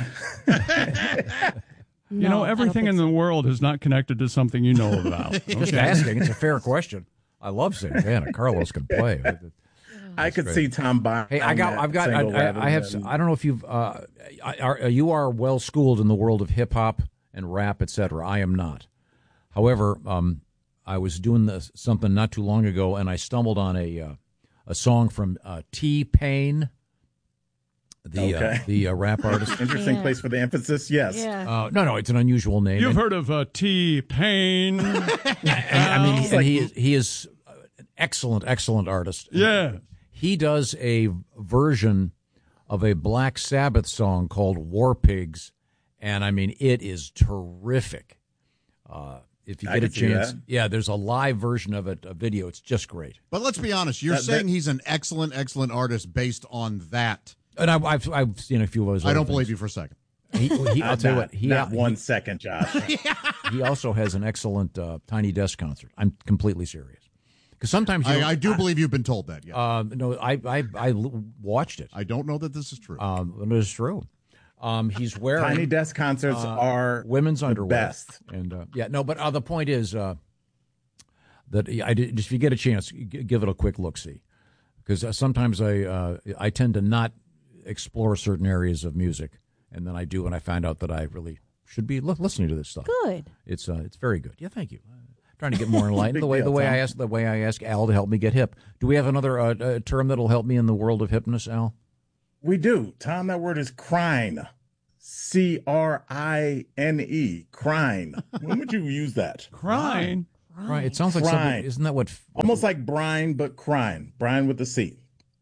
You know, everything in the world is not connected to something you know about. Just okay? asking. It's a fair question. I love Santana. Carlos can play. I could great. see Tom buying. Hey, I got, that I've got, I, single rather I, I have, than- I don't know if you've, uh, I- are, you are well schooled in the world of hip hop and rap, et cetera. I am not. However, um, I was doing this, something not too long ago, and I stumbled on a uh, a song from uh, T-Pain, the Okay. uh, the uh, rap artist. Interesting Yeah. place for the emphasis. Yes. Yeah. Uh, no, no, it's an unusual name. You've And- heard of uh, T-Pain. and, I mean, It's and like- he is, he is an excellent, excellent artist. Yeah. He does a version of a Black Sabbath song called War Pigs, and I mean, it is terrific. Uh, if you I get a can see chance, that. yeah, there's a live version of it, a video. It's just great. But let's be honest. You're That- saying that- he's an excellent, excellent artist based on that. And I've I've, I've seen a few of those. I other don't believe things. you for a second. He, he, I'll Not- tell you what. He, not he, one second, Josh. he also has an excellent uh, Tiny Desk concert. I'm completely serious. Because sometimes you I, I do believe you've been told that. Yeah. Um, no, I, I I l- watched it. I don't know that this is true. Um, it is true. Um, he's wearing Tiny Desk concerts uh, are women's the underwear. best. And uh, yeah, no, but uh, the point is uh, that I did, if you get a chance, g- give it a quick look see, because uh, sometimes I uh, I tend to not explore certain areas of music, and then I do, and I find out that I really should be li- listening to this stuff. Good. It's uh, it's very good. Yeah, thank you. Uh, trying to get more enlightened. the way deal, the way Tom. I ask the way I ask Al to help me get hip. Do we have another uh, uh, term that'll help me in the world of hipness, Al? We do. Tom, that word is crine. C R I N E. Crine. When would you use that? Crine. Right. It sounds like Crine. something. Isn't that what? Almost like brine, but crine. Brine with the C.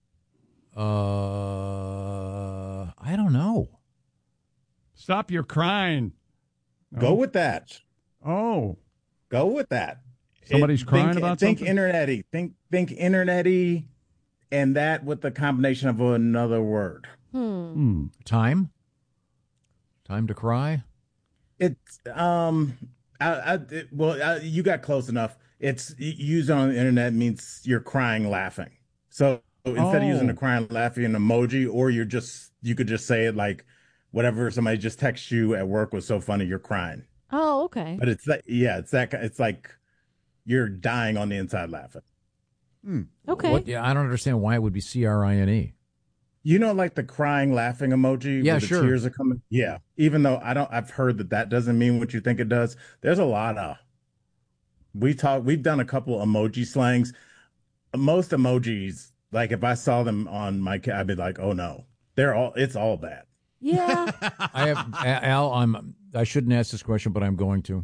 Uh, I don't know. Stop your crying. Go with that. Oh. Go with that. Somebody's It- crying think, about think something? internet-y. Think think internet-y, and that with the combination of another word. Hmm. Time. Time to cry. It's um, I, I it, well, I, you got close enough. It's used on the internet means you're crying laughing. So instead of using Oh. a crying laughing emoji, or you're just you could just say it like whatever somebody just texts you at work was so funny you're crying. Oh, okay. But it's that yeah, it's that it's like you're dying on the inside laughing. Okay. What, yeah, I don't understand why it would be C R I N E. You know, like the crying laughing emoji. Yeah, where the sure. Tears are coming. Yeah. Even though I don't, I've heard that that doesn't mean what you think it does. There's a lot of. We talk. We've done a couple emoji slangs. Most emojis, like if I saw them on my, ca- I'd be like, oh no, they're all. It's all bad. Yeah. I have Al. I'm. I shouldn't ask this question, but I'm going to.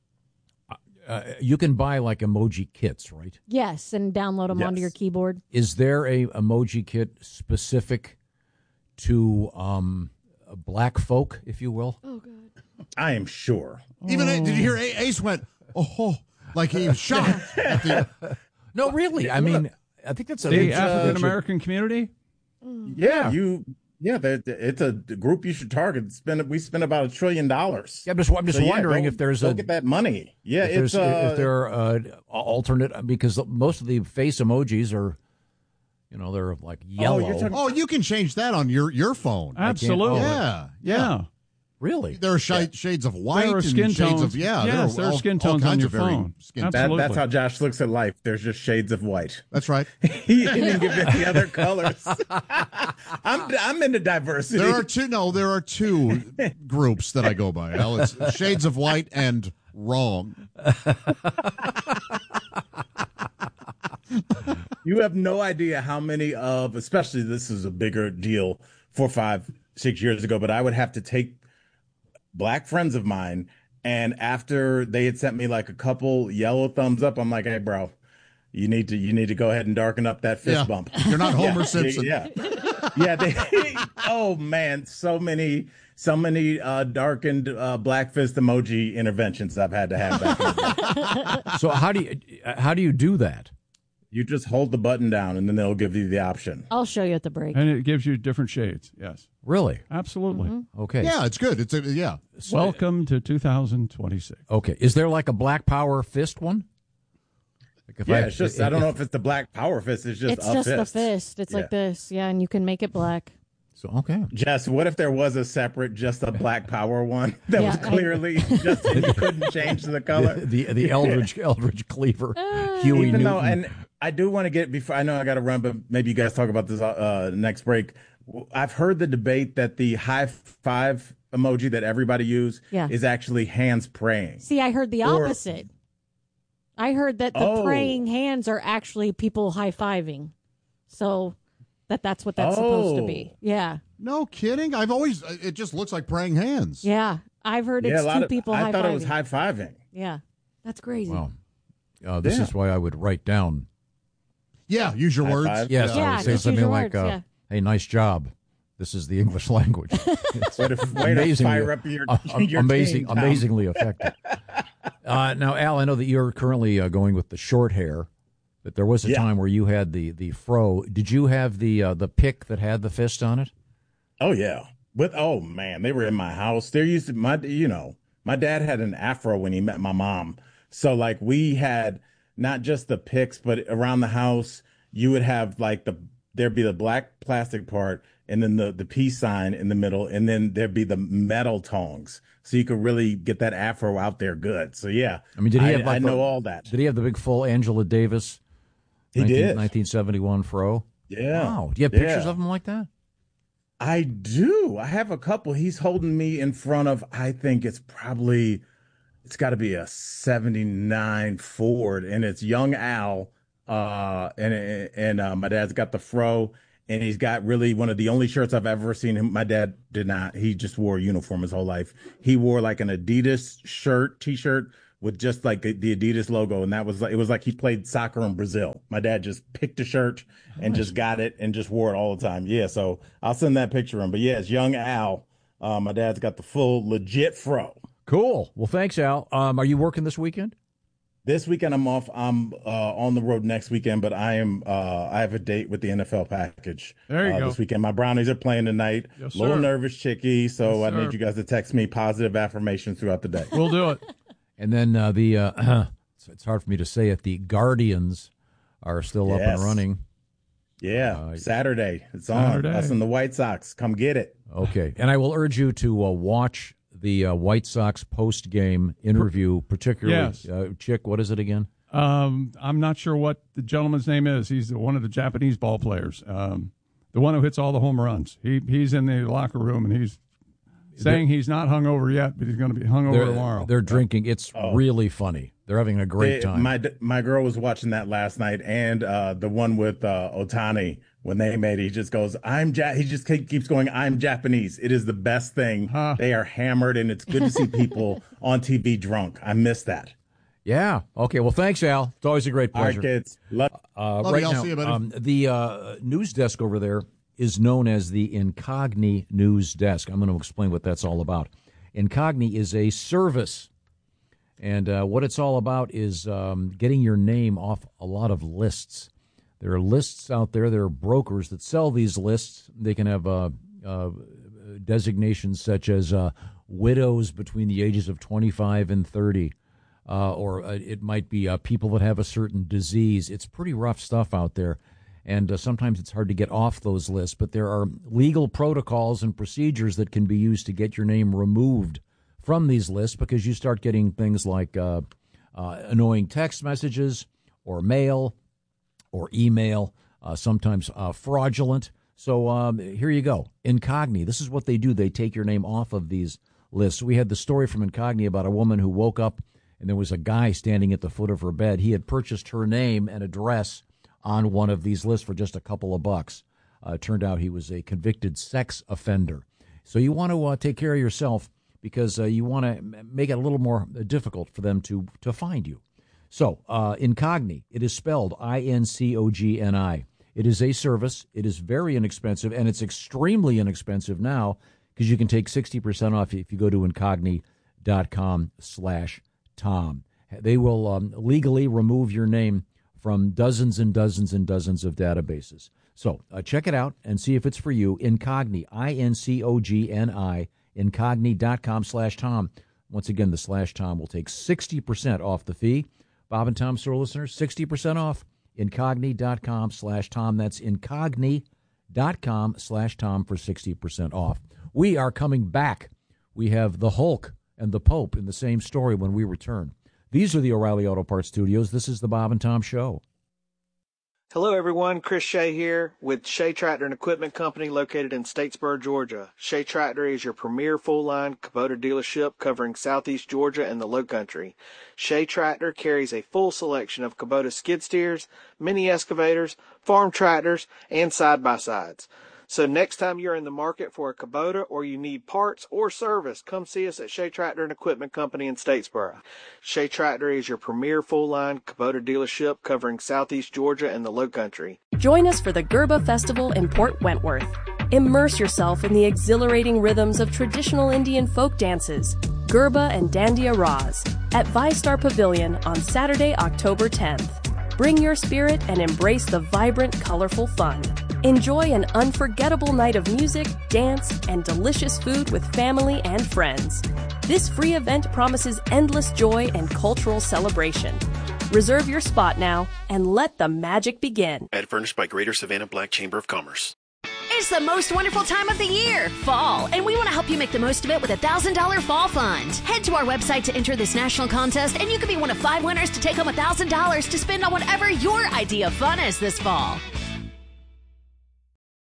Uh, you can buy like emoji kits, right? Yes, and download them onto Yes. your keyboard. Is there a emoji kit specific to um, black folk, if you will? Oh God. I am sure. Even did you hear A- Ace went, oh, like he was shocked. at the, No, really. I mean, I think that's a The it's, uh, African American community? Yeah, you. Yeah, that- it's a group you should target. Spend we spend about a trillion dollars. Yeah, I'm just, I'm just So, yeah, wondering go- if there's go a get that money. Yeah, if it's there's, uh, if there are uh, alternate, because most of the face emojis are, you know, they're like yellow. you're talking- oh, you can change that on your, your phone. Absolutely. Yeah. Yeah. Really? There are sh- shades of white There are and skin shades tones. of, yeah. Yes, there are all- skin all tones on kinds your of varying phone. Skin that, Absolutely. that's how Josh looks at life. There's just shades of white. That's right. He didn't give any other colors. I'm I'm into diversity. There are two. No, there are two groups that I go by. Al. It's shades of white and wrong. You have no idea how many of, especially this is a bigger deal four, five, six years ago, but I would have to take black friends of mine, and after they had sent me like a couple yellow thumbs up, I'm like, hey, bro, you need to you need to go ahead and darken up that fist Yeah. bump. You're not Homer Yeah, Simpson. Yeah. Yeah, they, oh man, so many so many uh, darkened uh, black fist emoji interventions I've had to have back in the day. So how do you how do you do that? You just hold the button down, and then they'll give you the option. I'll show you at the break. And it gives you different shades. Yes. Really? Absolutely. Mm-hmm. Okay. Yeah, it's good. It's a, yeah. Welcome to two thousand twenty-six. Okay. Is there like a black power fist one? Like if Yeah, it's just I don't know if it's the black power fist. It's just It's a just fist. the fist. It's Yeah. like this. Yeah, and you can make it black. So okay. Jess, what if there was a separate, just a black power one that Yeah, was I- clearly just you couldn't change the color? The the, the Eldridge Eldridge Cleaver, Huey Even Newton. though, and I do want to get before I know I got to run, but maybe you guys talk about this uh, next break. I've heard the debate that the high five emoji that everybody use Yeah. is actually hands praying. See, I heard the Or- opposite. I heard that the Oh. praying hands are actually people high fiving. So that that's what that's supposed to be. Oh. Yeah. No kidding. I've always, it just looks like praying hands. Yeah. I've heard it's yeah, a lot two of people I high thought fiving. it was high fiving. Yeah. That's crazy. Wow. Uh, this Yeah. is why I would write down. Yeah, use your High words. five. Yes, Yeah, I would say just use something your like, words, uh, yeah. "Hey, nice job. This is the English language." It's Way to, way to fire up your, uh, your amazing, team, Tom. amazingly effective. Uh, now, Al, I know that you're currently uh, going with the short hair, but there was a Yeah. time where you had the the fro. Did you have the uh, the pick that had the fist on it? Oh yeah. With oh man, they were in my house. There used to my you know, my dad had an afro when he met my mom. So like we had not just the picks, but around the house you would have like the there'd be the black plastic part and then the the peace sign in the middle, and then there'd be the metal tongs. So you could really get that afro out there good. So yeah. I mean, did he I, have? Like I know the- all that. Did he have the big full Angela Davis? He did. nineteen seventy-one fro. Yeah. Wow. Do you have Yeah. pictures of him like that? I do. I have a couple. He's holding me in front of, I think it's probably, it's got to be a seventy-nine Ford, and it's young Al. Uh, and and uh, my dad's got the fro, and he's got really one of the only shirts I've ever seen him. My dad did not. He just wore a uniform his whole life. He wore like an Adidas shirt, T-shirt with just like the Adidas logo, and that was like, it was like he played soccer in Brazil. My dad just picked a shirt and just got it and just wore it all the time. Yeah, so I'll send that picture in. But yeah, it's young Al. Uh, my dad's got the full legit fro. Cool. Well, thanks, Al. Um, are you working this weekend? This weekend I'm off. I'm uh, on the road next weekend, but I am. Uh, I have a date with the N F L package. There you uh, go. This weekend, my Brownies are playing tonight. Yes, a little sir. nervous, Chicky. So Yes, I need sir. you guys to text me positive affirmations throughout the day. We'll do it. And then uh, the uh, it's hard for me to say it. The Guardians are still up Yes. and running. Yeah, Uh, Saturday. It's Saturday. on. Us and the White Sox. Come get it. Okay, and I will urge you to uh, watch the uh, White Sox post game interview, particularly. Yes. Uh, Chick, what is it again? Um, I'm not sure what the gentleman's name is. He's one of the Japanese ball players, um, the one who hits all the home runs. He he's in the locker room and he's saying he's not hungover yet, but he's going to be hungover They're, tomorrow. they're drinking. It's Oh. really funny. They're having a great It- time. My my girl was watching that last night, and uh, the one with uh, Otani when they made it, he just goes, "I'm ja-" He just keep- keeps going, "I'm Japanese." It is the best thing. They are hammered, and it's good to see people on T V drunk. I miss that. Yeah. Okay. Well, thanks, Al. It's always a great All right, pleasure. kids. Love, Uh, Love right you. I'll now, see you, buddy. um, the uh, news desk over there is known as the Incogni News Desk. I'm going to explain what that's all about. Incogni is a service, and uh, what it's all about is um, getting your name off a lot of lists. There are lists out there. There are brokers that sell these lists. They can have uh, uh, designations such as uh, widows between the ages of twenty-five and thirty. Uh, or uh, it might be uh, people that have a certain disease. It's pretty rough stuff out there, and uh, sometimes it's hard to get off those lists. But there are legal protocols and procedures that can be used to get your name removed from these lists, because you start getting things like uh, uh, annoying text messages or mail or email, uh, sometimes uh, fraudulent. So um, here you go. Incogni. This is what they do. They take your name off of these lists. We had the story from Incogni about a woman who woke up and there was a guy standing at the foot of her bed. He had purchased her name and address on one of these lists for just a couple of bucks. Uh, it turned out he was a convicted sex offender. So you want to uh, take care of yourself, because uh, you want to make it a little more difficult for them to, to find you. So uh, Incogni, it is spelled I N C O G N I. It is a service. It is very inexpensive, and it's extremely inexpensive now because you can take sixty percent off if you go to incogni.com slash Tom. They will um, legally remove your name from dozens and dozens and dozens of databases. So uh, check it out and see if it's for you. Incogni, I N C O G N I, incogni.com slash Tom. Once again, the slash Tom will take sixty percent off the fee. Bob and Tom Store listeners, sixty percent off. Incogni.com slash Tom. That's incogni.com slash Tom for sixty percent off. We are coming back. We have the Hulk and the Pope in the same story when we return. These are the O'Reilly Auto Parts Studios. This is the Bob and Tom Show. Hello, everyone. Chris Shea here with Shea Tractor and Equipment Company located in Statesboro, Georgia. Shea Tractor is your premier full-line Kubota dealership covering southeast Georgia and the Lowcountry. Shea Tractor carries a full selection of Kubota skid steers, mini excavators, farm tractors, and side-by-sides. So next time you're in the market for a Kubota or you need parts or service, come see us at Shea Tractor and Equipment Company in Statesboro. Shea Tractor is your premier full-line Kubota dealership covering southeast Georgia and the Lowcountry. Join us for the Gerba Festival in Port Wentworth. Immerse yourself in the exhilarating rhythms of traditional Indian folk dances, Gerba and Dandiya Raz, at ViStar Pavilion on Saturday, October tenth. Bring your spirit and embrace the vibrant, colorful fun. Enjoy an unforgettable night of music, dance, and delicious food with family and friends. This free event promises endless joy and cultural celebration. Reserve your spot now and let the magic begin. Ad furnished by Greater Savannah Black Chamber of Commerce. It's the most wonderful time of the year, fall, and we want to help you make the most of it with a one thousand dollars Fall Fund. Head to our website to enter this national contest, and you could be one of five winners to take home one thousand dollars to spend on whatever your idea of fun is this fall.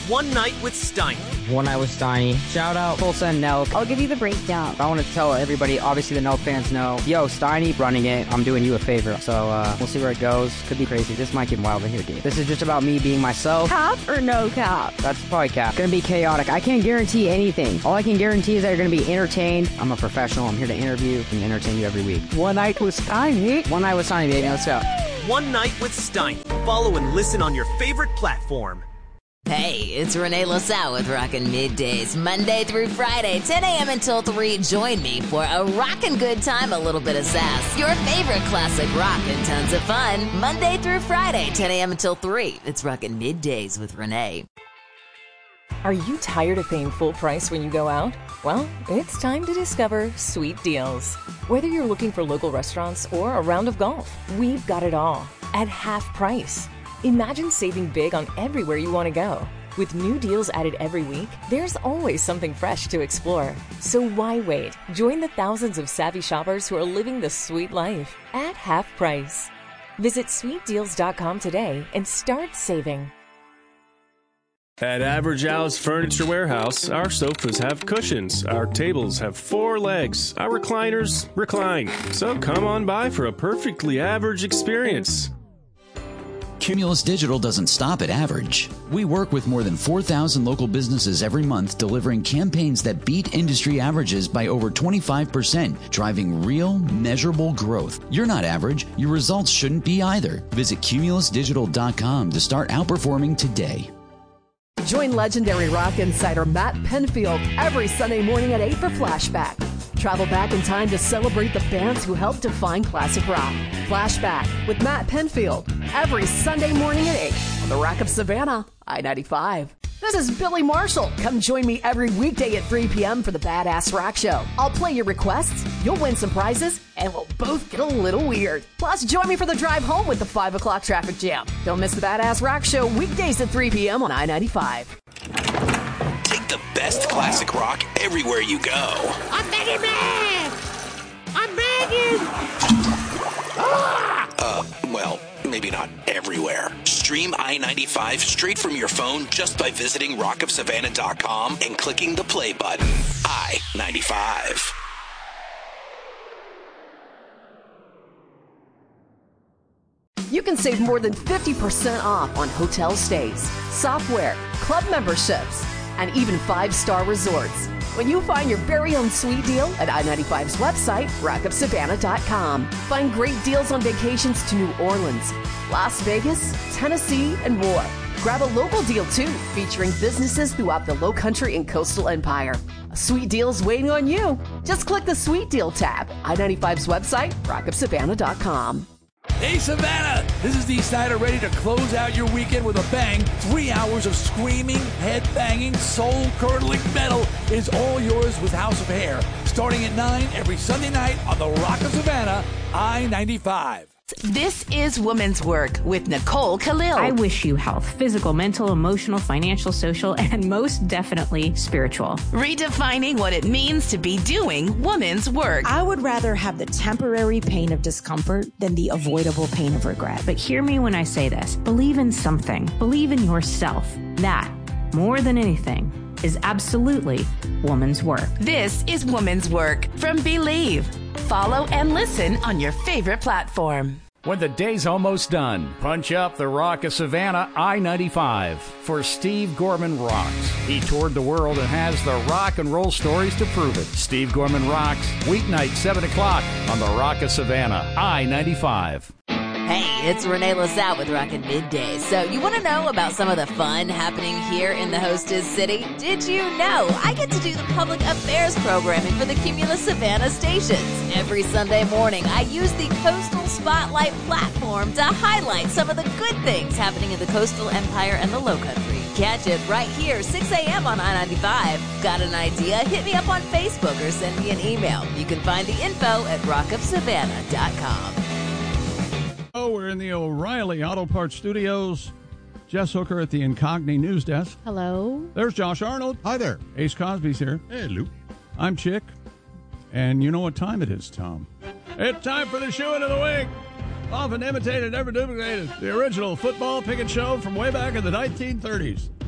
One Night with Steiny. One Night with Steiny. Shout out Tulsa and Nelk. I'll give you the breakdown. I want to tell everybody, obviously the Nelk fans know, yo, Steiny running it, I'm doing you a favor. So uh, we'll see where it goes. Could be crazy. This might get wild in here, dude. This is just about me being myself. Cap or no cap? That's probably cap. Gonna be chaotic. I can't guarantee anything. All I can guarantee is that you're gonna be entertained. I'm a professional. I'm here to interview and entertain you every week. One Night with Steiny. One Night with Steiny, baby. Let's go. One Night with Steiny. Follow and listen on your favorite platform. Hey, it's Renee LaSalle with Rockin' Middays, Monday through Friday, ten a.m. until three. Join me for a rockin' good time, a little bit of sass, your favorite classic rock, and tons of fun. Monday through Friday, ten a.m. until three. It's Rockin' Middays with Renee. Are you tired of paying full price when you go out? Well, it's time to discover Sweet Deals. Whether you're looking for local restaurants or a round of golf, we've got it all at half price. Imagine saving big on everywhere you want to go. With new deals added every week, there's always something fresh to explore. So why wait? Join the thousands of savvy shoppers who are living the sweet life at half price. Visit sweet deals dot com today and start saving. At Average Al's Furniture Warehouse, our sofas have cushions, our tables have four legs, our recliners recline. So come on by for a perfectly average experience. Cumulus Digital doesn't stop at average. We work with more than four thousand local businesses every month, delivering campaigns that beat industry averages by over twenty-five percent, driving real, measurable growth. You're not average. Your results shouldn't be either. Visit cumulus digital dot com to start outperforming today. Join legendary rock insider Matt Penfield every Sunday morning at eight for Flashback. Travel back in time to celebrate the bands who helped define classic rock. Flashback with Matt Penfield every Sunday morning at eight on the Rock of Savannah, I ninety-five. This is Billy Marshall. Come join me every weekday at three p.m. for the Badass Rock Show. I'll play your requests, you'll win some prizes, and we'll both get a little weird. Plus, join me for the drive home with the five o'clock traffic jam. Don't miss the Badass Rock Show weekdays at three p.m. on I ninety-five. Take the best classic rock everywhere you go. I'm begging, man! I'm begging! Ah! Uh, well, maybe not everywhere. Stream I ninety-five straight from your phone just by visiting rock of savannah dot com and clicking the play button. I ninety-five. You can save more than fifty percent off on hotel stays, software, club memberships, and even five-star resorts when you find your very own sweet deal at I ninety-five's website, rock of savannah dot com. Find great deals on vacations to New Orleans, Las Vegas, Tennessee, and more. Grab a local deal, too, featuring businesses throughout the Lowcountry and Coastal Empire. A sweet deal's waiting on you. Just click the Sweet Deal tab. I ninety-five's website, rock of savannah dot com. Hey, Savannah! This is Dee Snider, ready to close out your weekend with a bang. Three hours of screaming, head-banging, soul-curdling metal is all yours with House of Hair. Starting at nine every Sunday night on the Rock of Savannah, I ninety-five. This is Woman's Work with Nicole Khalil. I wish you health, physical, mental, emotional, financial, social, and most definitely spiritual. Redefining what it means to be doing woman's work. I would rather have the temporary pain of discomfort than the avoidable pain of regret. But hear me when I say this. Believe in something. Believe in yourself. That, more than anything, is absolutely woman's work. This is Woman's Work from Believe. Follow and listen on your favorite platform. When the day's almost done, punch up the Rock of Savannah I ninety-five for Steve Gorman Rocks. He toured the world and has the rock and roll stories to prove it. Steve Gorman Rocks, weeknight seven o'clock on the Rock of Savannah I ninety-five. Hey, it's Renee LaSalle with Rockin' Middays. So you want to know about some of the fun happening here in the hostess city? Did you know I get to do the public affairs programming for the Cumulus Savannah stations? Every Sunday morning, I use the Coastal Spotlight platform to highlight some of the good things happening in the Coastal Empire and the Lowcountry. Catch it right here, six a.m. on I ninety-five. Got an idea? Hit me up on Facebook or send me an email. You can find the info at rock of savannah dot com. Oh, we're in the O'Reilly Auto Parts Studios. Jess Hooker at the Incogni News Desk. Hello. There's Josh Arnold. Hi there. Ace Cosby's here. Hello. I'm Chick. And you know what time it is, Tom. It's time for the shoe into the week. Often imitated, never duplicated. The original football picket show from way back in the nineteen thirties.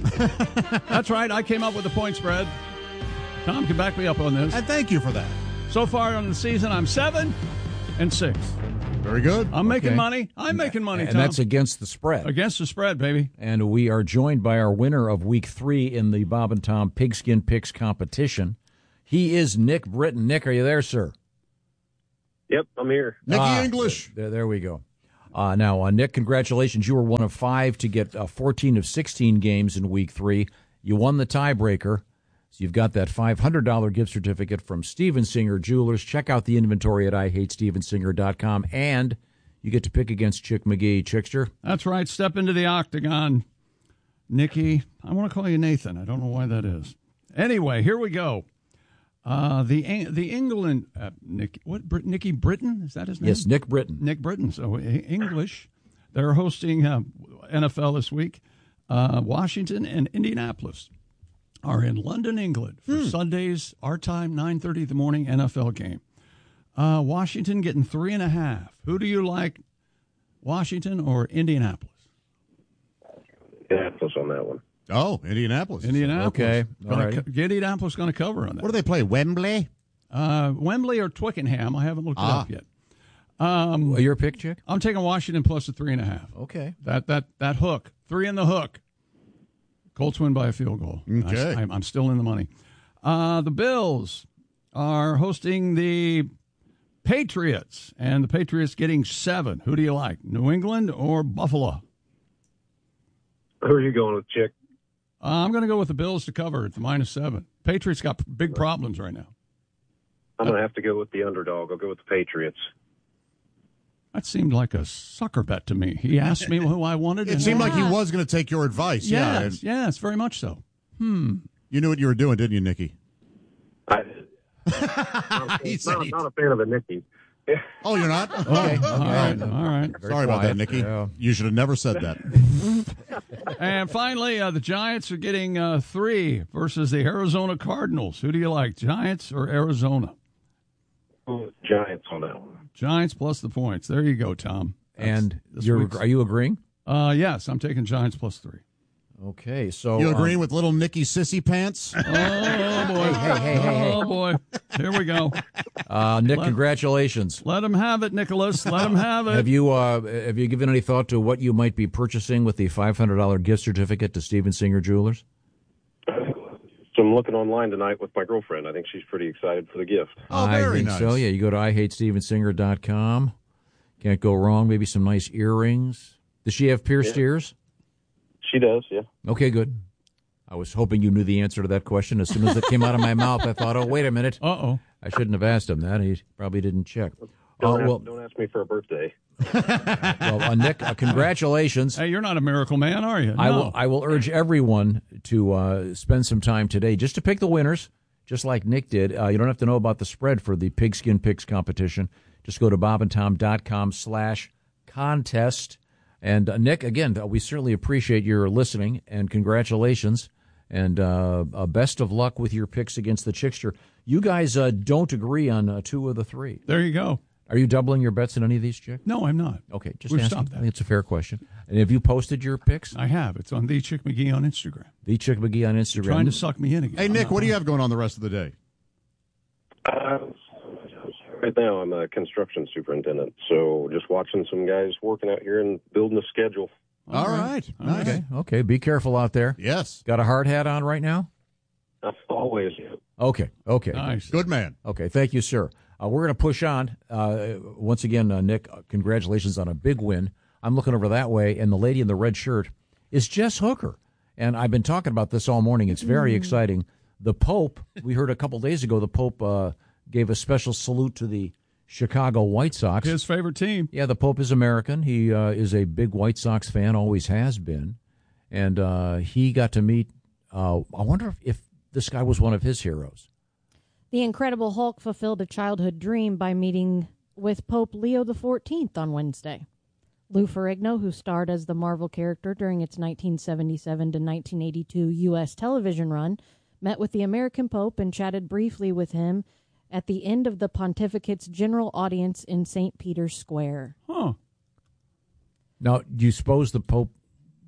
That's right. I came up with the point spread. Tom can back me up on this. And thank you for that. So far on the season, I'm seven and six. Very good. I'm making Okay. money. I'm making money, And Tom. that's against the spread. Against the spread, baby. And we are joined by our winner of week three in the Bob and Tom Pigskin Picks competition. He is Nick Britton. Nick, are you there, sir? Yep, I'm here. Nicky Ah, English. There, there we go. Uh, now, uh, Nick, congratulations. You were one of five to get uh, fourteen of sixteen games in week three. You won the tiebreaker. So you've got that five hundred dollars gift certificate from Steven Singer Jewelers. Check out the inventory at I hate steven singer dot com. And you get to pick against Chick McGee. Chickster? That's right. Step into the octagon. Nikki, I want to call you Nathan. I don't know why that is. Anyway, here we go. Uh, the the England, uh, Nick, what, Brit, Nicky Britton? Is that his name? Yes, Nick Britton. Nick Britton. So E- English. They're hosting uh, N F L this week. Uh, Washington and Indianapolis are in London, England for Hmm. Sunday's, our time, nine thirty in the morning, N F L game. Uh, Washington getting three and a half. Who do you like, Washington or Indianapolis? Indianapolis on that one. Oh, Indianapolis. Indianapolis. Okay, all Gonna right. co- Indianapolis going to cover on that. What do they play? Wembley? Uh, Wembley or Twickenham? I haven't looked it Ah. up yet. Um, Well, your pick, Chick? I'm taking Washington plus the three and a half. Okay. That that that hook, three in the hook. Colts win by a field goal. Okay. I, am still in the money. Uh, the Bills are hosting the Patriots, and the Patriots getting seven. Who do you like, New England or Buffalo? Who are you going with, Chick? Uh, I'm going to go with the Bills to cover at the minus seven. Patriots got big problems right now. I'm going to have to go with the underdog. I'll go with the Patriots. That seemed like a sucker bet to me. He asked me who I wanted. It and seemed like he was going to take your advice. Yeah. Yes, and yes, very much so. Hmm. You knew what you were doing, didn't you, Nicky? I, He said not, he- not a fan of the Nicky. Oh, you're not? Okay. All right. All right. Sorry about that, Nicky. Yeah. You should have never said that. And finally, uh, the Giants are getting uh, three versus the Arizona Cardinals. Who do you like, Giants or Arizona? Giants on that one. Giants plus the points. There you go, Tom. That's And this you're, week's- are you agreeing? Uh, yes, I'm taking Giants plus three. Okay, so You um, agreeing with little Nicky Sissy Pants? Oh, boy. Hey, hey, hey, hey. Oh, boy. Here we go. uh, Nick, Let- congratulations. Let him have it, Nicholas. Let him have it. Have you uh, have you given any thought to what you might be purchasing with the five hundred dollars gift certificate to Steven Singer Jewelers? So I'm looking online tonight with my girlfriend. I think she's pretty excited for the gift. Oh, I very think nice. so. Yeah, you go to I hate steven singer dot com. Can't go wrong. Maybe some nice earrings. Does she have pierced Yeah. ears? She does, yeah. Okay, good. I was hoping you knew the answer to that question. As soon as it came out of my mouth, I thought, oh, wait a minute. Uh-oh. I shouldn't have asked him that. He probably didn't check. Don't, Oh, ask, well, don't ask me for a birthday. well uh, Nick, uh, congratulations. Hey, you're not a miracle man, are you? I No. will I will urge everyone to uh, spend some time today just to pick the winners, just like Nick did. Uh, you don't have to know about the spread for the Pigskin Picks competition. Just go to bobandtom.com slash contest. And uh, Nick, again, uh, we certainly appreciate your listening, and congratulations, and uh, uh, best of luck with your picks against the Chickster. You guys uh, don't agree on uh, two of the three. There you go. Are you doubling your bets in any of these, Chick? No, I'm not. Okay, just We've asking. stopped I that. think it's a fair question. And have you posted your picks? I have. It's on The Chick McGee on Instagram. The Chick McGee on Instagram. Trying to suck me in again. Hey, Nick, what do you have going on the rest of the day? Uh, right now, I'm a construction superintendent, so just watching some guys working out here and building a schedule. All right. Nice. Okay, okay. Be careful out there. Yes. Got a hard hat on right now? Always. Okay, okay. Nice. Good man. Okay, thank you, sir. Uh, we're going to push on. Uh, once again, uh, Nick, uh, congratulations on a big win. I'm looking over that way, and the lady in the red shirt is Jess Hooker. And I've been talking about this all morning. It's very exciting. The Pope, we heard a couple days ago, the Pope uh, gave a special salute to the Chicago White Sox. His favorite team. Yeah, the Pope is American. He uh, is a big White Sox fan, always has been. And uh, he got to meet, uh, I wonder if, if this guy was one of his heroes. The Incredible Hulk fulfilled a childhood dream by meeting with Pope Leo the fourteenth on Wednesday. Lou Ferrigno, who starred as the Marvel character during its nineteen seventy-seven to nineteen eighty-two U S television run, met with the American Pope and chatted briefly with him at the end of the pontificate's general audience in Saint Peter's Square. Huh. Now, do you suppose the Pope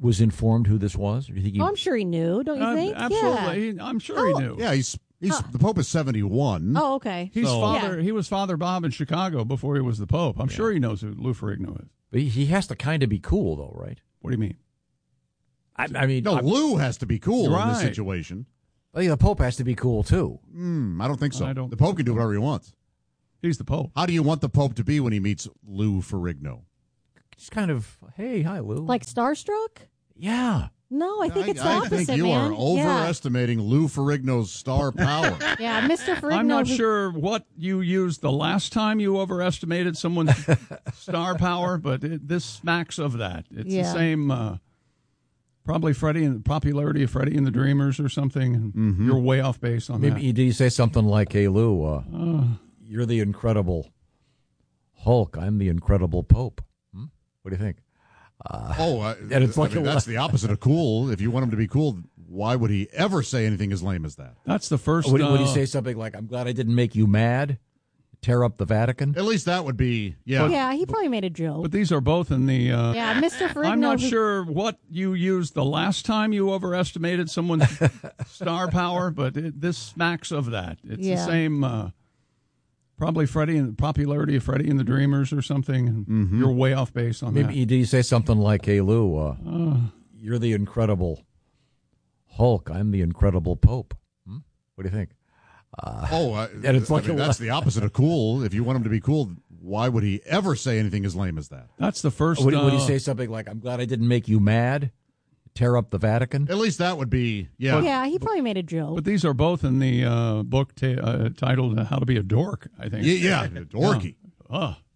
was informed who this was? Or do you think he, Oh, I'm sure he knew. Don't you Uh, think? absolutely. Yeah. He- I'm sure he Oh. knew. Yeah, he's he's Huh. the Pope is seventy-one. Oh, okay. He's So- father. Yeah. He was Father Bob in Chicago before he was the Pope. I'm sure he knows who Lou Ferrigno is. But he- he has to kind of be cool, though, right? What do you mean? I, I mean, No, I'm- Lou has to be cool in this Right. situation. I think the Pope has to be cool too. Mm, I don't think so. I don't the Pope can do whatever he wants. He's the Pope. How do you want the Pope to be when he meets Lou Ferrigno? Just kind of, hey, hi, Lou. Like starstruck? Yeah. No, I think it's the I opposite, think you man. are overestimating Lou Ferrigno's star power. Yeah, yeah Mister Ferrigno. I'm not he- sure what you used the last time you overestimated someone's star power, but it, this smacks of that. It's Yeah. the same. Uh, probably Freddie and the popularity of Freddie and the Dreamers or something. And Mm-hmm. You're way off base on Maybe that. did he say something like, "Hey, Lou, uh, Uh, you're the incredible Hulk. I'm the incredible Pope." Hmm? What do you think? Uh, Oh, uh, and it's I like mean, a- that's the opposite of cool. If you want him to be cool, why would he ever say anything as lame as that? That's the first. Would, would he uh, say something like, "I'm glad I didn't make you mad, tear up the Vatican"? At least that would be, yeah. Yeah, he probably made a joke. But these are both in the. Uh, Yeah, Mister Ferrigno. I'm not he- sure what you used the last time you overestimated someone's star power, but it, this smacks of that. It's Yeah. the same. Uh, probably Freddie and the popularity of Freddie and the Dreamers or something. And Mm-hmm. You're way off base on Maybe did he say something like, "Hey, Lou, uh, Uh. you're the incredible Hulk. I'm the incredible Pope." Hmm? What do you think? Uh, Oh, uh, and it's I like mean, a- that's the opposite of cool. If you want him to be cool, why would he ever say anything as lame as that? that. That's the first. Would, would he uh, say something like, "I'm glad I didn't make you mad, tear up the Vatican"? At least that would be, yeah. Yeah, he probably made a joke. But these are both in the uh, book ta- uh, titled uh, "How to Be a Dork." I think. Yeah, yeah, dorky. Yeah. Ugh.